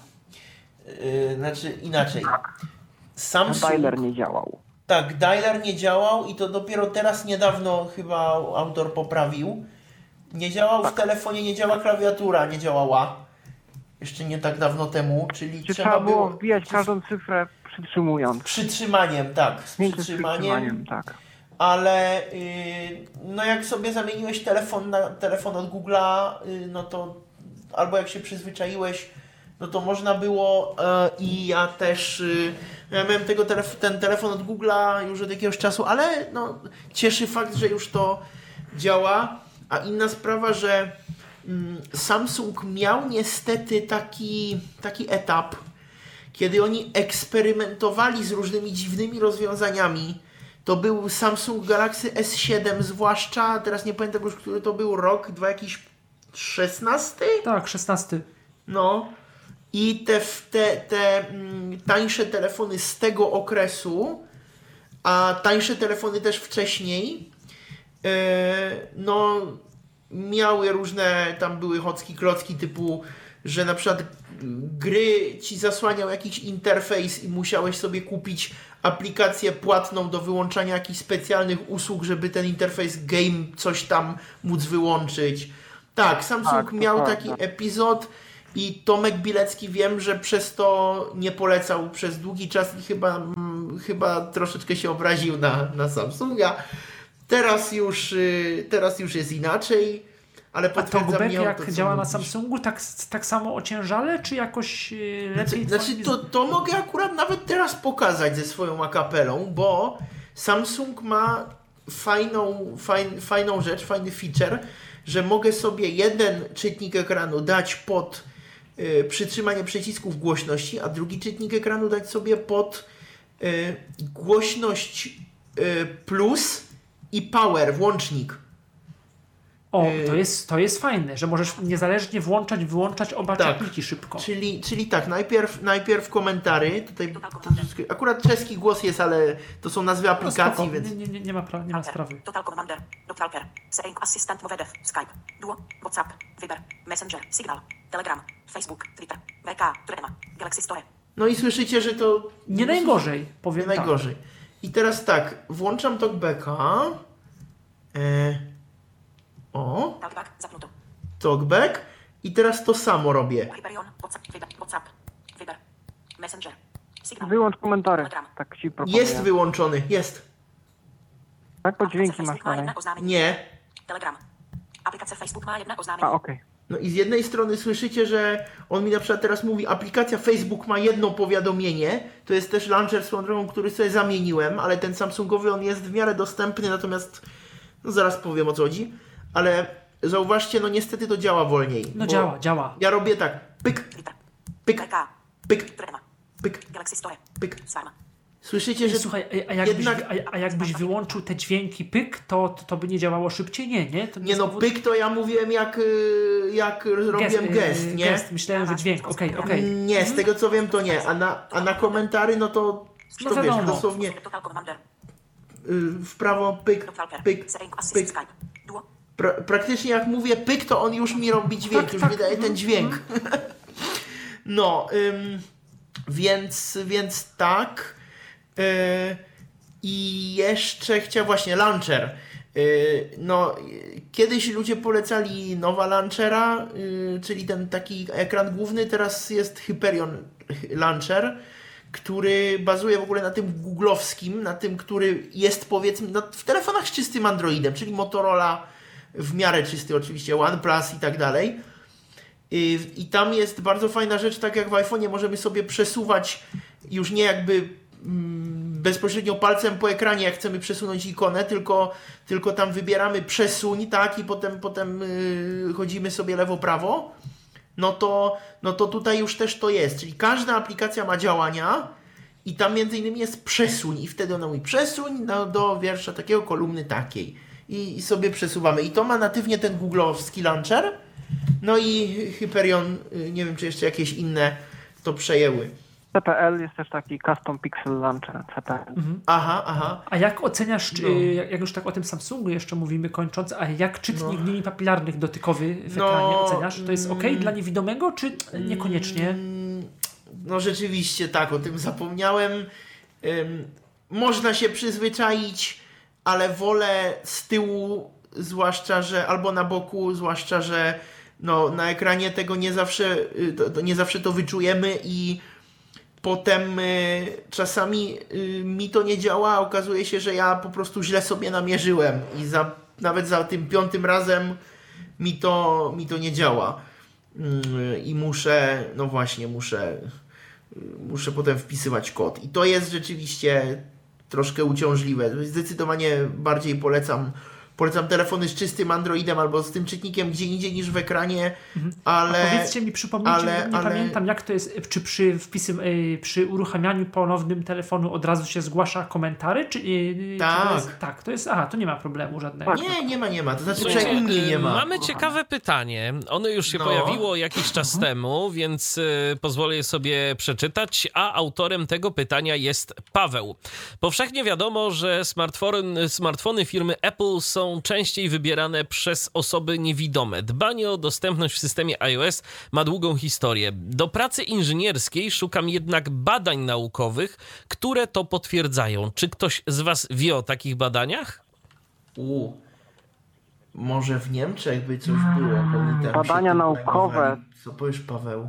Yy, znaczy inaczej. Samsung, dialer nie działał. Tak, dialer nie działał i to dopiero teraz niedawno chyba autor poprawił. Nie działał tak. W telefonie, nie działa klawiatura, nie działała. Jeszcze nie tak dawno temu, czyli Czy trzeba, trzeba było było wbijać każdą cyfrę przytrzymując. Przytrzymaniem, tak, z przytrzymaniem. przytrzymaniem tak. Ale yy, no jak sobie zamieniłeś telefon na telefon od Google'a, yy, no to albo jak się przyzwyczaiłeś, no to można było e, i ja też e, ja miałem tego telef- ten telefon od Google'a już od jakiegoś czasu, ale no, cieszy fakt, że już to działa. a inna sprawa, że Samsung miał niestety taki, taki etap, kiedy oni eksperymentowali z różnymi dziwnymi rozwiązaniami. To był Samsung Galaxy S siedem zwłaszcza, teraz nie pamiętam już, który to był rok, dwa jakiś szesnasty? Tak, szesnasty. No. I te, te, te mm, tańsze telefony z tego okresu, a tańsze telefony też wcześniej, yy, no miały różne, tam były chocki klocki typu, że na przykład gry ci zasłaniał jakiś interfejs i musiałeś sobie kupić aplikację płatną do wyłączania jakichś specjalnych usług, żeby ten interfejs game coś tam móc wyłączyć. Tak, Samsung Tak, to miał prawda. taki epizod i Tomek Bilecki wiem, że przez to nie polecał przez długi czas i chyba, mm, chyba troszeczkę się obraził na, na Samsunga. Teraz już, y, teraz już jest inaczej, ale A potwierdzam TalkBack Miał jak to, co działa na mówisz. Samsungu, tak, tak samo ociężale, czy jakoś yy, lepiej? Znaczy, to, to mogę akurat nawet teraz pokazać ze swoją akapelą, bo Samsung ma fajną, fajn, fajną rzecz, fajny feature, że mogę sobie jeden czytnik ekranu dać pod y, przytrzymanie przycisków głośności, a drugi czytnik ekranu dać sobie pod y, głośność y, plus i power, włącznik. O, to jest, to jest fajne, że możesz niezależnie włączać, wyłączać oba Tak. czytniki szybko. Czyli, czyli tak, najpierw, najpierw komentary, tutaj akurat czeski głos jest, ale to są nazwy No aplikacji, spoko, więc... nie, nie, nie, nie, ma pra, nie ma sprawy. Total Commander, Doctalker, Sync Assistant Movedev, Skype, Duo, WhatsApp, Viber, Messenger, Signal, Telegram, Facebook, Twitter, W K, Trema, Galaxy Store. No i słyszycie, że to... Nie najgorzej, powiem Nie tak. najgorzej. I teraz tak, włączam TalkBacka. E... O, Talkback, zapnuto. TalkBack. I teraz to samo robię. Hyperion, WhatsApp, Viber, WhatsApp, Viber, Messenger, Signal, Wyłącz komentary. Telegram. Tak ci proponuję. Jest wyłączony, jest. Tak, po dźwięki Aplikacja masz Facebook ma dalej. jedno oznamienie. Nie. Telegram. Aplikacja Facebook ma jedno A, oznamienie. okej. No i z jednej strony słyszycie, że on mi na przykład teraz mówi, aplikacja Facebook ma jedno powiadomienie, to jest też launcher swoją drogą, który sobie zamieniłem, ale ten Samsungowy on jest w miarę dostępny, natomiast no zaraz powiem o co chodzi, ale zauważcie, no niestety to działa wolniej. No bo działa, działa. Ja robię tak, pyk, Twitter, pyk, W K, pyk, Trema, pyk, Galaxy Store, pyk. Swarma. Słyszycie, że Słuchaj, a, a, jakbyś, jednak- a, a jakbyś wyłączył te dźwięki pyk, to, to, to by nie działało szybciej? Nie, nie? To nie no, jest powód- pyk to ja mówiłem jak, y, jak robiłem y, gest, nie? Gest, myślałem, że dźwięk, okej, okej. Nie, z tego co wiem to nie, a na, a na komentary no to, No to wiesz, wiadomo. dosłownie Total Commander, y, w prawo pyk, Doctalker, pyk, Sync pyk. Assistant Skype, Duo, Pra, praktycznie jak mówię pyk, to on już mi robi dźwięk, Tak, już tak, wydaje ten mhm, dźwięk. No, ym, więc, więc tak. Yy, I jeszcze chciałem właśnie launcher. Yy, no, yy, kiedyś ludzie polecali nowa launchera, yy, czyli ten taki ekran główny, teraz jest Hyperion Launcher, który bazuje w ogóle na tym googlowskim, na tym, który jest powiedzmy no, w telefonach z czystym Androidem, czyli Motorola, w miarę czysty oczywiście, OnePlus i tak dalej. I, I tam jest bardzo fajna rzecz, tak jak w iPhone'ie możemy sobie przesuwać już nie jakby mm, bezpośrednio palcem po ekranie, jak chcemy przesunąć ikonę, tylko, tylko tam wybieramy przesuń, tak, i potem, potem yy, chodzimy sobie lewo-prawo. No to, no to tutaj już też to jest, czyli każda aplikacja ma działania i tam między innymi jest przesuń i wtedy ona mówi przesuń no, do wiersza takiego, kolumny takiej i, i sobie przesuwamy i to ma natywnie ten googlowski launcher, no i Hyperion, y, nie wiem czy jeszcze jakieś inne to przejęły. C P L jest też taki Custom Pixel Launcher, C P L. Mhm. Aha, aha. A jak oceniasz, No. y, jak jak już tak o tym Samsungu jeszcze mówimy kończąc, a jak czytnik No. linii papilarnych dotykowy w No, ekranie oceniasz? To jest ok mm, dla niewidomego, czy niekoniecznie? Mm, No rzeczywiście tak, o tym zapomniałem. Ym, można się przyzwyczaić, ale wolę z tyłu, zwłaszcza, że albo na boku, zwłaszcza, że no, na ekranie tego nie zawsze, y, to, to nie zawsze to wyczujemy i potem y, czasami y, mi to nie działa, okazuje się, że ja po prostu źle sobie namierzyłem i za, nawet za tym piątym razem mi to, mi to nie działa. Y, I muszę, no właśnie, muszę, y, muszę potem wpisywać kod. I to jest rzeczywiście troszkę uciążliwe. Zdecydowanie bardziej polecam polecam telefony z czystym Androidem albo z tym czytnikiem gdzie indziej niż w ekranie, Mhm. ale... A powiedzcie mi, przypomnijcie, ale- bo nie ale- pamiętam jak to jest, czy przy wpisy, y, przy uruchamianiu ponownym telefonu od razu się zgłasza komentary, czy, y, Tak. czy to jest, tak, to jest, aha, to nie ma problemu żadnego. Nie, nie ma, nie ma. To znaczy, Słuchajcie, że u mnie nie y, ma. Mamy ciekawe pytanie. Ono już się No. pojawiło jakiś czas temu, więc y, pozwolę je sobie przeczytać, a autorem tego pytania jest Paweł. Powszechnie wiadomo, że smartfony, smartfony firmy Apple są częściej wybierane przez osoby niewidome. Dbanie o dostępność w systemie iOS ma długą historię. Do pracy inżynierskiej szukam jednak badań naukowych, które to potwierdzają. Czy ktoś z was wie o takich badaniach? U. Może w Niemczech by coś było. Pewnie tam Badania się tym naukowe. zajmowali. Co powiesz, Paweł?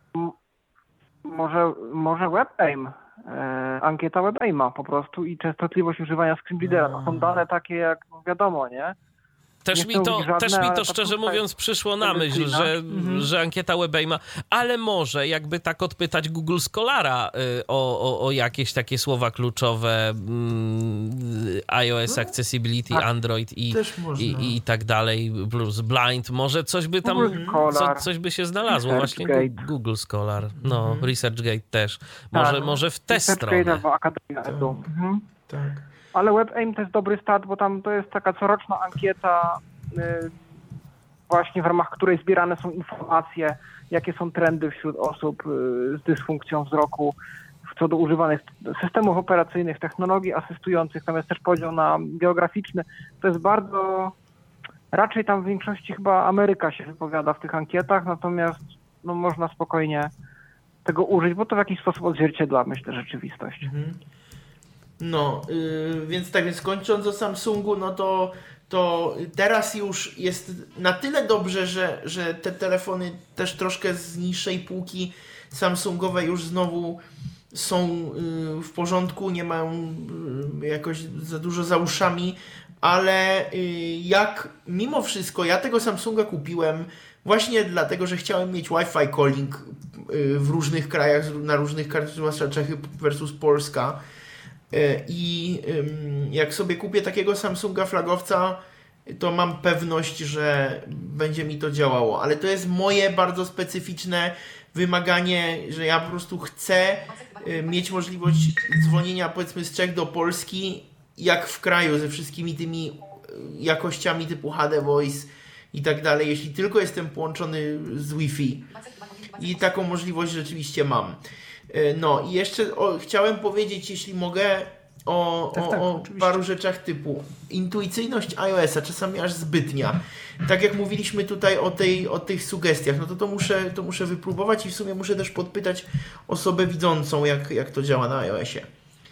Może, może WebAIM, e, ankieta WebAIMa po prostu i częstotliwość używania screen readera. To są dane takie jak, no wiadomo, nie? Też Nie mi chcę to, mówić żadne, też mi ale to to szczerze tutaj mówiąc przyszło na sobie myśl, screena. że, Mhm. że ankieta WebAIMa, ale może jakby tak odpytać Google Scholara y, o, o, o jakieś takie słowa kluczowe mm, iOS Accessibility, tak. Android i, Też można. i, i tak dalej, plus Blind, może coś by tam, Google co, Scholar. coś by się znalazło, właśnie ResearchGate. Gu- Google Scholar, no, Mhm. ResearchGate też, może, Tak. może w tę ResearchGate stronę. albo Akademia Edu. Mhm. Tak. Ale WebAIM to jest dobry start, bo tam to jest taka coroczna ankieta, y, właśnie w ramach której zbierane są informacje, jakie są trendy wśród osób y, z dysfunkcją wzroku co do używanych systemów operacyjnych, technologii asystujących, tam jest też podział na geograficzny. To jest bardzo, raczej tam w większości chyba Ameryka się wypowiada w tych ankietach, natomiast no, można spokojnie tego użyć, bo to w jakiś sposób odzwierciedla, myślę, rzeczywistość. Mhm. No, yy, więc tak, więc kończąc o Samsungu, no to, to teraz już jest na tyle dobrze, że, że te telefony też troszkę z niższej półki Samsungowe już znowu są yy, w porządku, nie mają yy, jakoś za dużo za uszami, ale yy, jak mimo wszystko, ja tego Samsunga kupiłem właśnie dlatego, że chciałem mieć Wi-Fi calling yy, w różnych krajach, na różnych krajach, zwłaszcza Czechy versus Polska. I jak sobie kupię takiego Samsunga flagowca, to mam pewność, że będzie mi to działało. Ale to jest moje bardzo specyficzne wymaganie, że ja po prostu chcę mieć możliwość dzwonienia powiedzmy z Czech do Polski, jak w kraju, ze wszystkimi tymi jakościami typu H D Voice i tak dalej, jeśli tylko jestem połączony z Wi-Fi. I taką możliwość rzeczywiście mam. No i jeszcze o, chciałem powiedzieć, jeśli mogę, o, Tak, o, tak, o oczywiście. paru rzeczach typu intuicyjność iOS-a, czasami aż zbytnia. Tak jak mówiliśmy tutaj o, tej, o tych sugestiach, no to to muszę, to muszę wypróbować i w sumie muszę też podpytać osobę widzącą, jak, jak to działa na iOS-ie.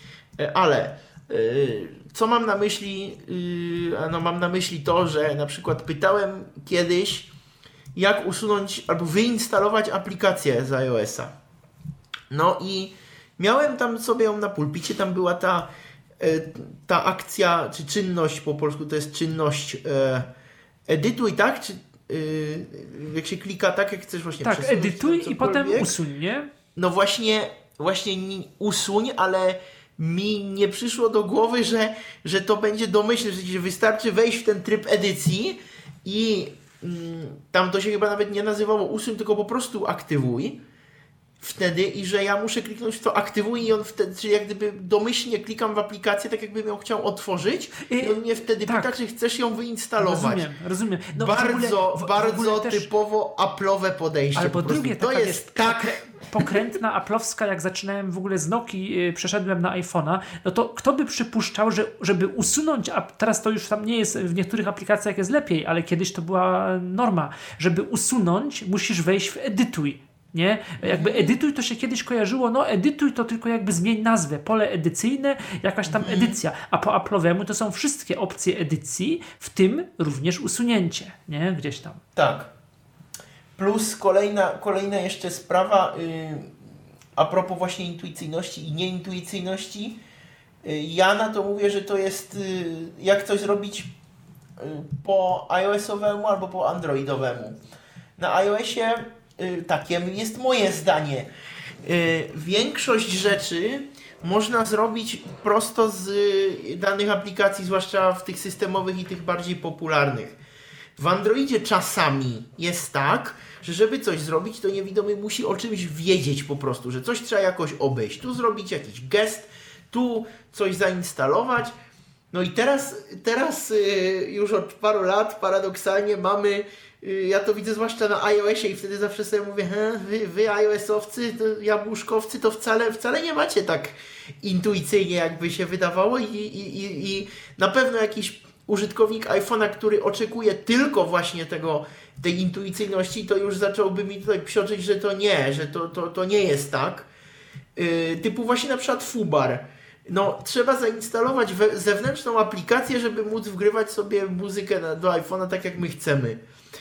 Ale yy, co mam na myśli? Yy, no mam na myśli to, że na przykład pytałem kiedyś, jak usunąć albo wyinstalować aplikację z iOS-a. No i miałem tam sobie ją na pulpicie, tam była ta, ta akcja, czy czynność, po polsku to jest czynność e, edytuj, tak? Czy, e, jak się klika tak, jak chcesz właśnie Tak, przesunąć edytuj tam i potem cokolwiek. usuń, nie? No właśnie, właśnie ni- usuń, ale mi nie przyszło do głowy, że, że to będzie domyślne, że wystarczy wejść w ten tryb edycji i mm, tam to się chyba nawet nie nazywało usuń, tylko po prostu aktywuj. Wtedy i że ja muszę kliknąć w to aktywuj i on wtedy, czyli jak gdyby domyślnie klikam w aplikację, tak jakbym ją chciał otworzyć i on mnie wtedy tak. pyta, czy chcesz ją wyinstalować. Rozumiem, rozumiem. No, w bardzo, ogóle- w- w bardzo ogóle też- typowo Apple'owe podejście. Albo po prostu. drugie, to taka jest jest tak... pokrę- pokrętna aplowska, jak zaczynałem w ogóle z Nokii, yy, przeszedłem na iPhone'a, no to kto by przypuszczał, że żeby usunąć, a teraz to już tam nie jest, w niektórych aplikacjach jest lepiej, ale kiedyś to była norma, żeby usunąć, musisz wejść w edytuj. Nie? Jakby edytuj to się kiedyś kojarzyło, no edytuj to tylko jakby zmień nazwę, pole edycyjne, jakaś tam edycja, a po Apple'owemu to są wszystkie opcje edycji, w tym również usunięcie, nie? Gdzieś tam. Tak. Plus kolejna, kolejna jeszcze sprawa yy, a propos właśnie intuicyjności i nieintuicyjności. Yy, ja na to mówię, że to jest yy, jak coś zrobić yy, po iOS-owemu albo po Androidowemu. Na iOSie yy, takie jest moje zdanie. Yy, większość rzeczy można zrobić prosto z danych aplikacji, zwłaszcza w tych systemowych i tych bardziej popularnych. W Androidzie czasami jest tak, że żeby coś zrobić, to niewidomy musi o czymś wiedzieć po prostu, że coś trzeba jakoś obejść. Tu zrobić jakiś gest, tu coś zainstalować. No i teraz, teraz yy, już od paru lat paradoksalnie mamy, yy, ja to widzę zwłaszcza na iOSie i wtedy zawsze sobie mówię, wy, wy iOS-owcy, to jabłuszkowcy, to wcale, wcale nie macie tak intuicyjnie, jakby się wydawało i, i, i, i na pewno jakiś użytkownik iPhone'a, który oczekuje tylko właśnie tego, tej intuicyjności, to już zacząłby mi tutaj psioczyć, że to nie, że to, to, to nie jest tak. Yy, typu właśnie na przykład Fubar. No, trzeba zainstalować we, zewnętrzną aplikację, żeby móc wgrywać sobie muzykę na, do iPhone'a tak, jak my chcemy.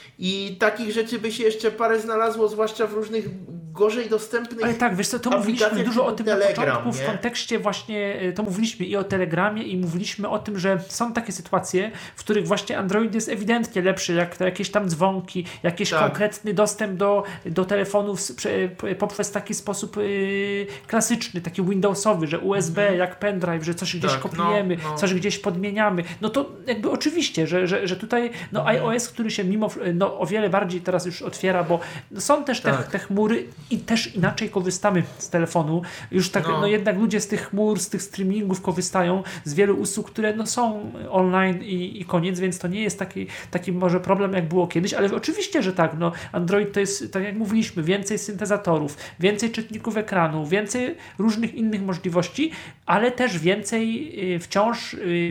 I takich rzeczy by się jeszcze parę znalazło, zwłaszcza w różnych gorzej dostępnych. Ale tak, wiesz co, to mówiliśmy dużo o tym Telegram, na początku, nie? w kontekście właśnie, to mówiliśmy i o Telegramie i mówiliśmy o tym, że są takie sytuacje, w których właśnie Android jest ewidentnie lepszy, jak to jakieś tam dzwonki, jakiś tak. konkretny dostęp do, do telefonów poprzez taki sposób yy, klasyczny, taki Windowsowy, że U S B, mhm. jak pendrive, że coś gdzieś tak, kopiujemy, no, no. coś gdzieś podmieniamy. No to jakby oczywiście, że, że, że tutaj no mhm. iOS, który się mimo no, o wiele bardziej teraz już otwiera, bo są też te, tak. te chmury i też inaczej korzystamy z telefonu. Już tak, no. no jednak ludzie z tych chmur, z tych streamingów korzystają z wielu usług, które no są online i, i koniec, więc to nie jest taki, taki może problem, jak było kiedyś, ale oczywiście, że tak, no Android to jest, tak jak mówiliśmy, więcej syntezatorów, więcej czytników ekranu, więcej różnych innych możliwości, ale też więcej yy, wciąż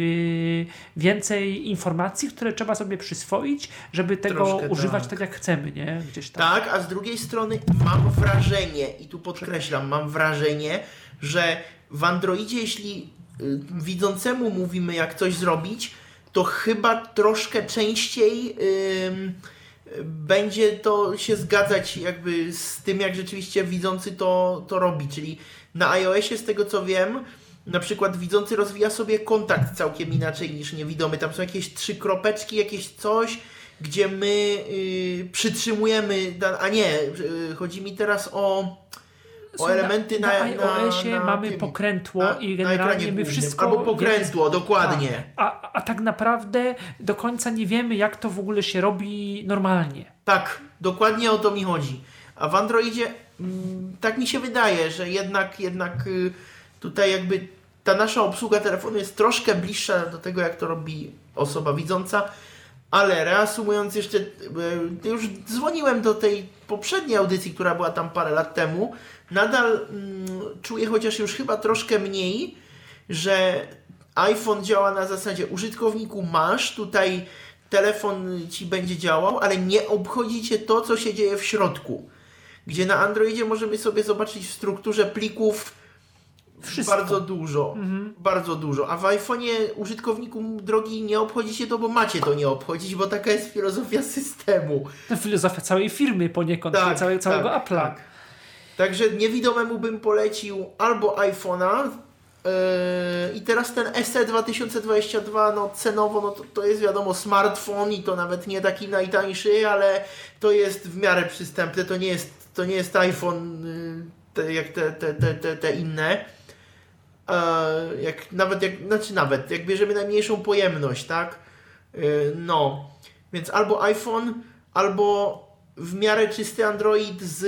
yy, więcej informacji, które trzeba sobie przyswoić, żeby tego Troszkę używać tak. tak jak chcemy, nie? Gdzieś tam. Tak, a z drugiej strony mam wrażenie, i tu podkreślam, mam wrażenie, że w Androidzie, jeśli y, widzącemu mówimy, jak coś zrobić, to chyba troszkę częściej y, będzie to się zgadzać jakby z tym, jak rzeczywiście widzący to, to robi. Czyli na iOSie, z tego co wiem, na przykład widzący rozwija sobie kontakt całkiem inaczej niż niewidomy. Tam są jakieś trzy kropeczki, jakieś coś, gdzie my y, przytrzymujemy, a nie, y, chodzi mi teraz o, o elementy na, na, na iOSie na, mamy tym, pokrętło na, i generalnie my wszystko... Albo pokrętło, wiemy, dokładnie. Tak. A, a tak naprawdę do końca nie wiemy, jak to w ogóle się robi normalnie. Tak, dokładnie o to mi chodzi. A w Androidzie mm, tak mi się wydaje, że jednak, jednak y, tutaj jakby ta nasza obsługa telefonu jest troszkę bliższa do tego, jak to robi osoba widząca. Ale reasumując jeszcze, już dzwoniłem do tej poprzedniej audycji, która była tam parę lat temu. Nadal mm, czuję, chociaż już chyba troszkę mniej, że iPhone działa na zasadzie użytkowniku masz, tutaj telefon ci będzie działał, ale nie obchodzi cię to, co się dzieje w środku. Gdzie na Androidzie możemy sobie zobaczyć w strukturze plików wszystko. Bardzo dużo, mhm. bardzo dużo. A w iPhone'ie użytkowniku drogi nie obchodzicie to, bo macie to nie obchodzić, bo taka jest filozofia systemu. To filozofia całej firmy poniekąd, tak, całe, całego tak, Apple'a. Tak. Także niewidomemu bym polecił albo iPhone'a yy, i teraz ten S E dwa tysiące dwadzieścia dwa, no cenowo, no to, to jest wiadomo smartfon i to nawet nie taki najtańszy, ale to jest w miarę przystępne, to nie jest, to nie jest iPhone yy, te, jak te, te, te, te, te inne. Jak nawet, jak, znaczy nawet, jak bierzemy najmniejszą pojemność, tak? No, więc albo iPhone, albo w miarę czysty Android z,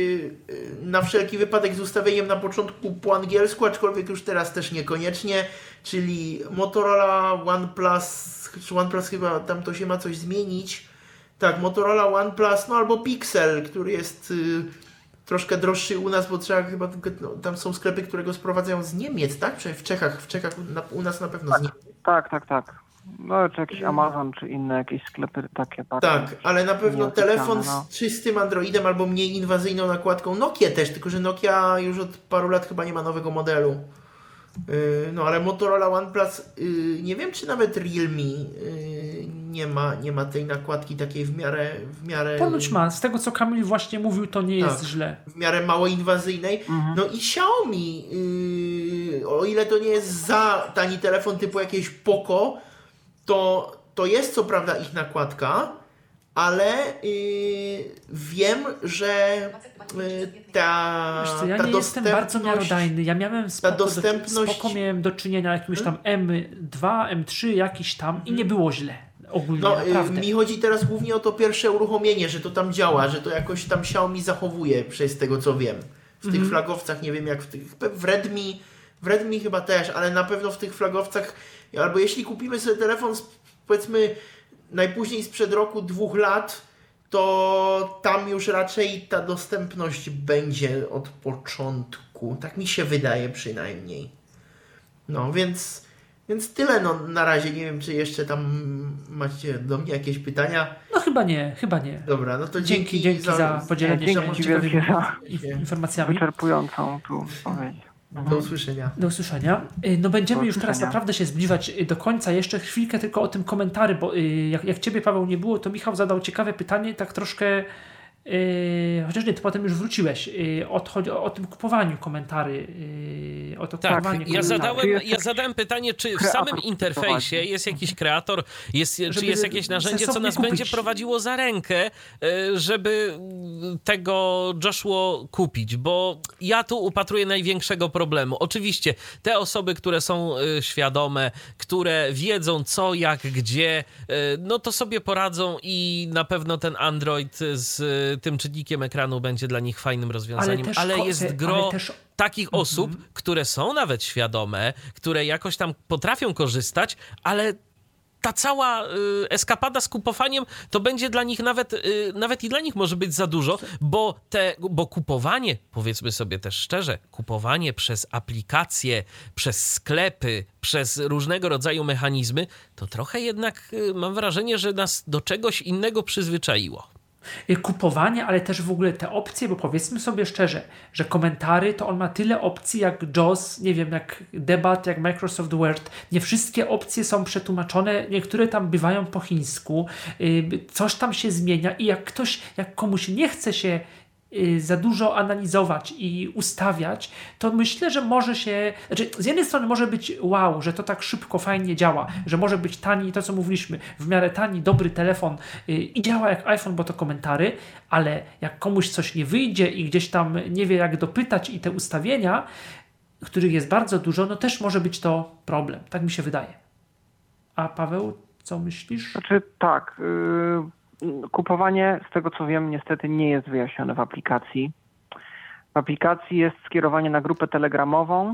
na wszelki wypadek z ustawieniem na początku po angielsku, aczkolwiek już teraz też niekoniecznie, czyli Motorola, OnePlus, czy OnePlus chyba tam to się ma coś zmienić. Tak, Motorola, OnePlus, no albo Pixel, który jest troszkę droższy u nas, bo trzeba chyba, no, tam są sklepy, które go sprowadzają z Niemiec, tak? Przecież w Czechach, w Czechach na, u nas na pewno tak, z Niemiec. Tak, tak, tak. No, czy jakiś Amazon, czy inne jakieś sklepy takie. Tak, ale na pewno telefon no. z czystym Androidem albo mniej inwazyjną nakładką. Nokia też, tylko że Nokia już od paru lat chyba nie ma nowego modelu. Yy, no ale Motorola, OnePlus, yy, nie wiem czy nawet Realme yy, nie ma, nie ma tej nakładki takiej w miarę... W miarę Ponoć ma, z tego co Kamil właśnie mówił, to nie tak, jest źle. W miarę mało inwazyjnej. Mhm. No i Xiaomi, yy, o ile to nie jest za tani telefon typu jakieś Poco, to, to jest co prawda ich nakładka, ale yy, wiem, że yy, ta, Wiesz co, ja ta nie jestem bardzo miarodajny. Ja miałem spoko, dostępność... do, spoko miałem do czynienia jakimś tam M dwa, M trzy jakiś tam i nie było źle. Ogólnie, no, naprawdę. Mi chodzi teraz głównie o to pierwsze uruchomienie, że to tam działa, że to jakoś tam Xiaomi zachowuje, przez tego co wiem. W tych Mhm. flagowcach, nie wiem jak w tych, w Redmi, w Redmi chyba też, ale na pewno w tych flagowcach, albo jeśli kupimy sobie telefon z, powiedzmy najpóźniej sprzed roku, dwóch lat, to tam już raczej ta dostępność będzie od początku. Tak mi się wydaje przynajmniej. No więc, więc tyle no, na razie. Nie wiem, czy jeszcze tam macie do mnie jakieś pytania. No chyba nie, chyba nie. Dobra, no to Dzięki, dzięki, dzięki za, za podzielenie się dzięki ciekawymi wielkie za informacjami. wyczerpującą tu odpowiedź. Do usłyszenia. Do usłyszenia. No będziemy Do już teraz usłyszenia. naprawdę się zbliżać do końca. Jeszcze chwilkę tylko o tym komentarzu, bo jak, jak Ciebie, Paweł, nie było, to Michał zadał ciekawe pytanie, tak troszkę, yy, chociaż nie, Ty potem już wróciłeś, yy, o, o, o tym kupowaniu komentarzy. Yy, o to Tak, kupowanie ja komentarzy. zadałem, Czy jest ja zadałem pytanie, czy w kreator samym interfejsie jest jakiś kreator, jest, czy Żeby jest jakieś narzędzie, co sensownie nas kupić. będzie prowadziło za rękę, y, żeby tego Joshua kupić, bo ja tu upatruję największego problemu. Oczywiście te osoby, które są y, świadome, które wiedzą co, jak, gdzie, y, no to sobie poradzą i na pewno ten Android z y, tym czynnikiem ekranu będzie dla nich fajnym rozwiązaniem, ale, też ko- jest gro ale też takich osób, które są nawet świadome, które jakoś tam potrafią korzystać, ale ta cała y, eskapada z kupowaniem to będzie dla nich nawet, y, nawet i dla nich może być za dużo, bo, te, bo kupowanie, powiedzmy sobie też szczerze, kupowanie przez aplikacje, przez sklepy, przez różnego rodzaju mechanizmy, to trochę jednak y, mam wrażenie, że nas do czegoś innego przyzwyczaiło. kupowanie, ale też w ogóle te opcje, bo powiedzmy sobie szczerze, że komentary to on ma tyle opcji jak Jaws, nie wiem, jak Debat, jak Microsoft Word. Nie wszystkie opcje są przetłumaczone, niektóre tam bywają po chińsku, yy, coś tam się zmienia i jak ktoś, jak komuś nie chce się yy, za dużo analizować i ustawiać, to myślę, że może się, znaczy z jednej strony może być wow, że to tak szybko, fajnie działa, że może być tani, to co mówiliśmy, w miarę tani, dobry telefon yy, i działa jak iPhone, bo to komentary, ale jak komuś coś nie wyjdzie i gdzieś tam nie wie jak dopytać i te ustawienia, których jest bardzo dużo, no też może być to problem, tak mi się wydaje. A Paweł, co myślisz? Znaczy tak, yy, kupowanie z tego co wiem niestety nie jest wyjaśnione w aplikacji. W aplikacji jest skierowanie na grupę telegramową,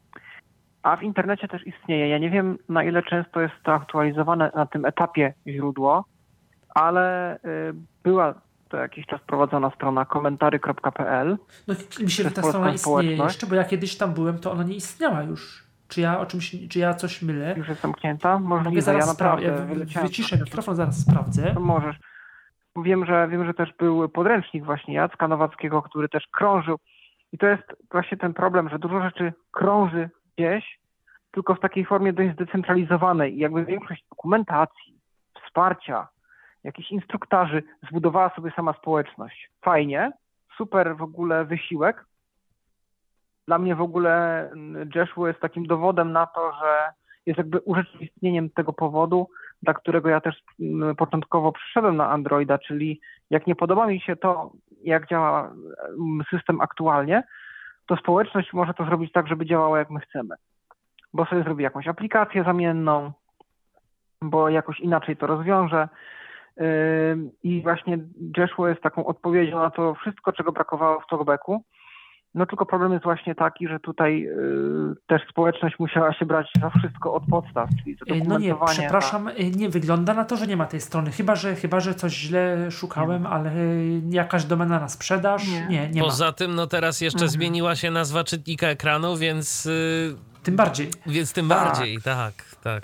a w internecie też istnieje. Ja nie wiem na ile często jest to aktualizowane na tym etapie źródło, ale yy, była to jakiś czas prowadzona strona komentary kropka p l. No mi się Przez ta strona polską istnieje społeczność. jeszcze, bo ja kiedyś tam byłem, to ona nie istniała już. Czy ja o czymś, czy ja coś mylę? Już jest zamknięta? Mogę Możliwe, zaraz ja sprawdzić. naprawdę Ja wy- wyleciałem. wyciszę mikrofon, zaraz sprawdzę. To możesz. Wiem, że wiem, że też był podręcznik właśnie Jacka Nowackiego, który też krążył. I to jest właśnie ten problem, że dużo rzeczy krąży gdzieś, tylko w takiej formie dość zdecentralizowanej. I jakby większość dokumentacji, wsparcia, jakichś instruktarzy zbudowała sobie sama społeczność. Fajnie, super w ogóle wysiłek. Dla mnie w ogóle Joshua jest takim dowodem na to, że jest jakby urzeczywistnieniem tego powodu, dla którego ja też mm, początkowo przyszedłem na Androida, czyli jak nie podoba mi się to, jak działa mm, system aktualnie, to społeczność może to zrobić tak, żeby działało jak my chcemy. Bo sobie zrobi jakąś aplikację zamienną, bo jakoś inaczej to rozwiąże. Yy, I właśnie Joshua jest taką odpowiedzią na to wszystko, czego brakowało w talkbacku. No tylko problem jest właśnie taki, że tutaj y, też społeczność musiała się brać za wszystko od podstaw, czyli za No nie, dokumentowanie. przepraszam, y, nie wygląda na to, że nie ma tej strony. Chyba, że, chyba, że coś źle szukałem, ale y, jakaś domena na sprzedaż? Nie, Nie. nie, nie ma. Poza tym, no teraz jeszcze Mhm. zmieniła się nazwa czytnika ekranu, więc, yy, Tym bardziej. więc tym Tak. bardziej, tak, tak.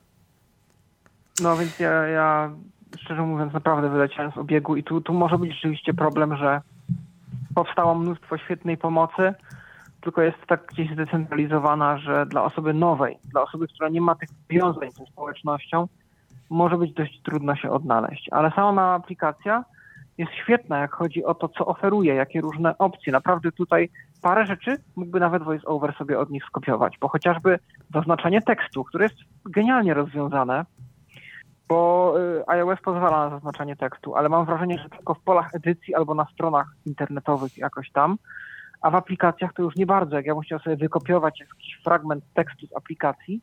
No więc ja, ja szczerze mówiąc naprawdę wyleciałem z obiegu i tu, tu może być rzeczywiście problem, że powstało mnóstwo świetnej pomocy, tylko jest tak gdzieś zdecentralizowana, że dla osoby nowej, dla osoby, która nie ma tych wiązań ze społecznością, może być dość trudno się odnaleźć. Ale sama aplikacja jest świetna, jak chodzi o to, co oferuje, jakie różne opcje. Naprawdę tutaj parę rzeczy mógłby nawet VoiceOver sobie od nich skopiować, bo chociażby zaznaczenie tekstu, które jest genialnie rozwiązane, Bo iOS pozwala na zaznaczanie tekstu, ale mam wrażenie, że tylko w polach edycji albo na stronach internetowych jakoś tam, a w aplikacjach to już nie bardzo. Jak ja bym chciał sobie wykopiować jakiś fragment tekstu z aplikacji,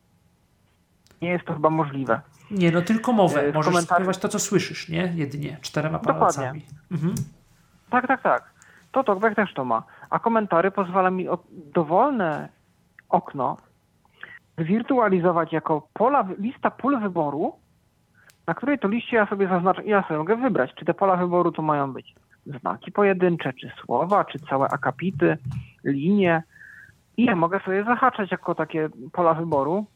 nie jest to chyba możliwe. Nie, no tylko mowę. W Możesz komentarzy- śpiewać to, co słyszysz, nie? Jedynie czterema Dokładnie. palcami. Mhm. Tak, tak, tak. To TalkBack też to ma. A komentary pozwala mi o dowolne okno wirtualizować jako pola, lista pól wyboru, na której to liście ja sobie zaznaczę i ja sobie mogę wybrać, czy te pola wyboru to mają być znaki pojedyncze, czy słowa, czy całe akapity, linie. I ja mogę sobie zahaczać jako takie pola wyboru,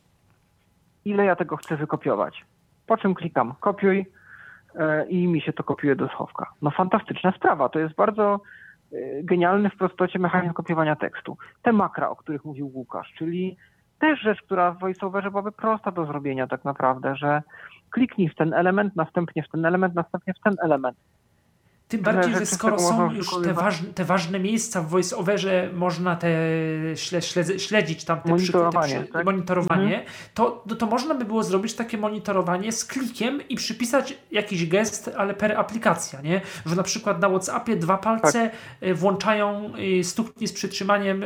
ile ja tego chcę wykopiować. Po czym klikam kopiuj yy, i mi się to kopiuje do schowka. No fantastyczna sprawa. To jest bardzo yy, genialny w prostocie mechanizm kopiowania tekstu. Te makra, o których mówił Łukasz, czyli też rzecz, która w VoiceOverze byłaby prosta do zrobienia tak naprawdę, że kliknij w ten element, następnie w ten element, następnie w ten element. Tym bardziej, że rzeczy z skoro tego są można już te wykonywać. ważne, te ważne miejsca w voice-overze, można te śle, śledze, śledzić tam te Monitorowanie, przy, te przy, tak? monitorowanie Mhm. to, to, to można by było zrobić takie monitorowanie z klikiem i przypisać jakiś gest, ale per aplikacja, nie? Że na przykład na WhatsAppie dwa palce tak. włączają y, stuknij z przytrzymaniem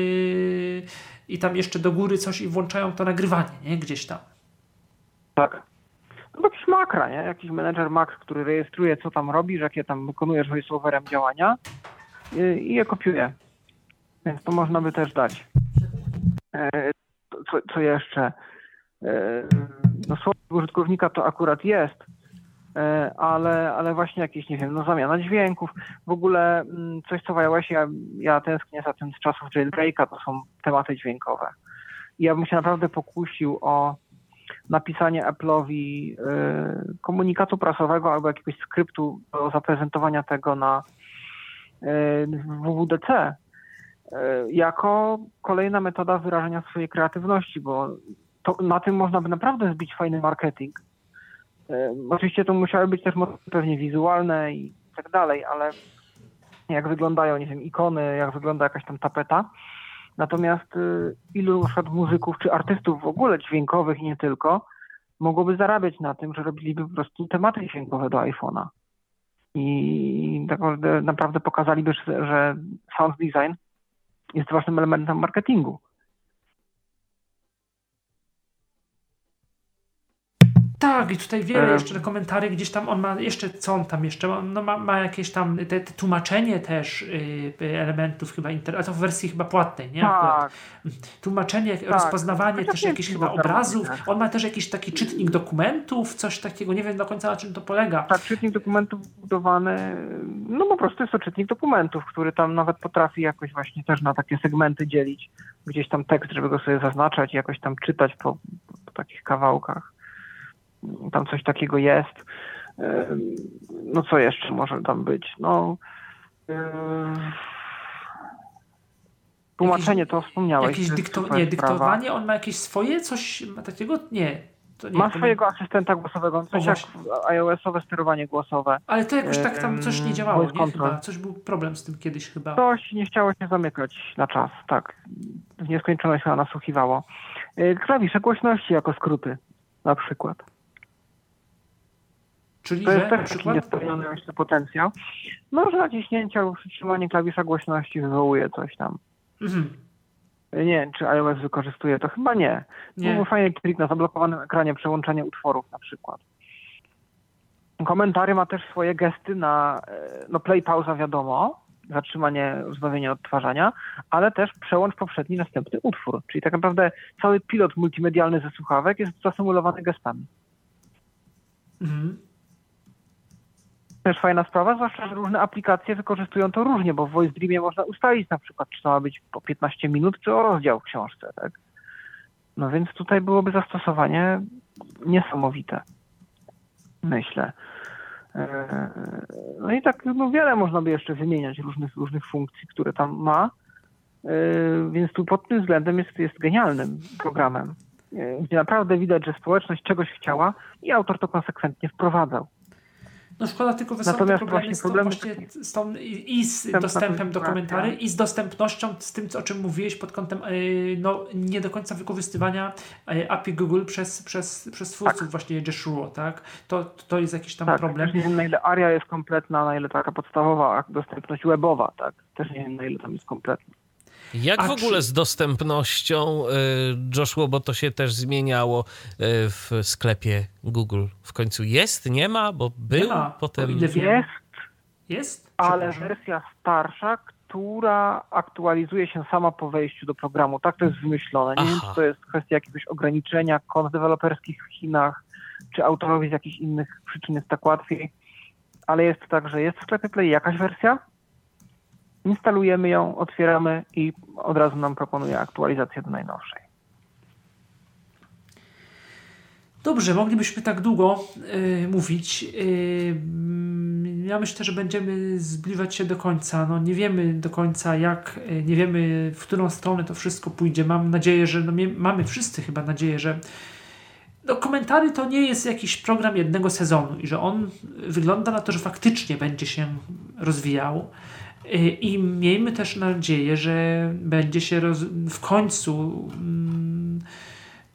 y, i tam jeszcze do góry coś i włączają to nagrywanie, nie? Gdzieś tam. Tak. No jakiś makra, nie? Jakiś menedżer mak, który rejestruje, co tam robisz, jakie tam wykonujesz voiceoverem działania i, i je kopiuje. Więc to można by też dać. E, co, co jeszcze? E, no słowo użytkownika to akurat jest, e, ale, ale właśnie jakieś, nie wiem, no zamiana dźwięków. W ogóle m, coś, co w iOSie ja, ja tęsknię za tym z czasów jailbreaka, to są tematy dźwiękowe. I ja bym się naprawdę pokusił o napisanie Apple'owi y, komunikatu prasowego albo jakiegoś skryptu do zaprezentowania tego na y, W W D C y, jako kolejna metoda wyrażenia swojej kreatywności, bo to, na tym można by naprawdę zbić fajny marketing. Y, oczywiście to musiały być też pewnie wizualne i tak dalej, ale jak wyglądają, nie wiem, ikony, jak wygląda jakaś tam tapeta. Natomiast y, ilu na przykład muzyków czy artystów w ogóle dźwiękowych i nie tylko mogłoby zarabiać na tym, że robiliby po prostu tematy dźwiękowe do iPhone'a. I tak naprawdę, naprawdę pokazaliby, że, że sound design jest ważnym elementem marketingu. Tak, i tutaj wiele jeszcze komentarzy, gdzieś tam on ma jeszcze, co on tam jeszcze ma, no ma, ma jakieś tam te, te tłumaczenie też y, elementów chyba, inter, a to w wersji chyba płatnej, nie? Tak. Tłumaczenie, tak. rozpoznawanie Chociaż też nie jakichś wiem, chyba bo obrazów, tak. on ma też jakiś taki czytnik dokumentów, coś takiego, nie wiem do końca na czym to polega. Tak, czytnik dokumentów budowany, no po prostu jest to czytnik dokumentów, który tam nawet potrafi jakoś właśnie też na takie segmenty dzielić, gdzieś tam tekst, żeby go sobie zaznaczać i jakoś tam czytać po, po takich kawałkach. Tam coś takiego jest. No co jeszcze może tam być? No tłumaczenie to wspomniałeś. Jakieś to dykto- nie, dyktowanie, on ma jakieś swoje coś ma takiego? Nie. To nie ma to swojego nie... asystenta głosowego, coś o, jak iOS-owe sterowanie głosowe. Ale to jakoś tak tam coś nie działało, Voice nie? control. Chyba. Coś był problem z tym kiedyś chyba. Coś nie chciało się zamykać na czas, tak. W nieskończoność się nasłuchiwało. Klawisze głośności jako skróty na przykład. Czyli to że, jest na też taki przykład? niespełniony jeszcze potencjał. No, że naciśnięcie albo przytrzymanie klawisza głośności wywołuje coś tam. Mhm. Nie wiem, czy iOS wykorzystuje to. Chyba nie. Nie. Był fajny trik na zablokowanym ekranie, przełączenie utworów na przykład. Komentary ma też swoje gesty na no play, pauza, wiadomo, zatrzymanie, wznowienie odtwarzania, ale też przełącz poprzedni, następny utwór. Czyli tak naprawdę cały pilot multimedialny ze słuchawek jest zasymulowany gestami. Mhm. Też fajna sprawa, zwłaszcza, że różne aplikacje wykorzystują to różnie, bo w Voice Dreamie można ustalić na przykład, czy to ma być po piętnaście minut, czy o rozdział w książce, tak? No więc tutaj byłoby zastosowanie niesamowite, myślę. No i tak no wiele można by jeszcze wymieniać różnych, różnych funkcji, które tam ma, więc tu pod tym względem jest, jest genialnym programem, gdzie naprawdę widać, że społeczność czegoś chciała i autor to konsekwentnie wprowadzał. No szkoda tylko, że są te Natomiast problemy właśnie z, tą, problemy właśnie takie- z tą, i i z Dostępna dostępem do konfiguracja. komentarzy, i z dostępnością, z tym, o czym mówiłeś pod kątem yy, no, nie do końca wykorzystywania yy, A P I Google przez, przez, przez twórców Tak. właśnie Joshua, tak? To, to jest jakiś tam Tak, problem. też nie wiem, na ile ARIA jest kompletna, na ile taka podstawowa dostępność webowa, tak? Też nie wiem, na ile tam jest kompletna. Jak A w ogóle czy- z dostępnością, y, Joshua, bo to się też zmieniało y, w sklepie Google. W końcu jest, nie ma, bo był, ma, potem... o ile wiem. Jest, Jest? ale Przepraszam. wersja starsza, która aktualizuje się sama po wejściu do programu. Tak to jest wymyślone. Nie wiem, Aha. czy to jest kwestia jakiegoś ograniczenia kont deweloperskich w Chinach, czy autorowi z jakichś innych przyczyn jest tak łatwiej. Ale jest tak, że jest w sklepie Play jakaś wersja, instalujemy ją, otwieramy i od razu nam proponuje aktualizację do najnowszej. Dobrze, moglibyśmy tak długo y, mówić. Y, mm, ja myślę, że będziemy zbliżać się do końca. No, nie wiemy do końca jak, y, nie wiemy w którą stronę to wszystko pójdzie. Mam nadzieję, że no, mie- mamy wszyscy chyba nadzieję, że no, komentary to nie jest jakiś program jednego sezonu i że on wygląda na to, że faktycznie będzie się rozwijał. Y, I miejmy też nadzieję, że będzie się roz- w końcu mm,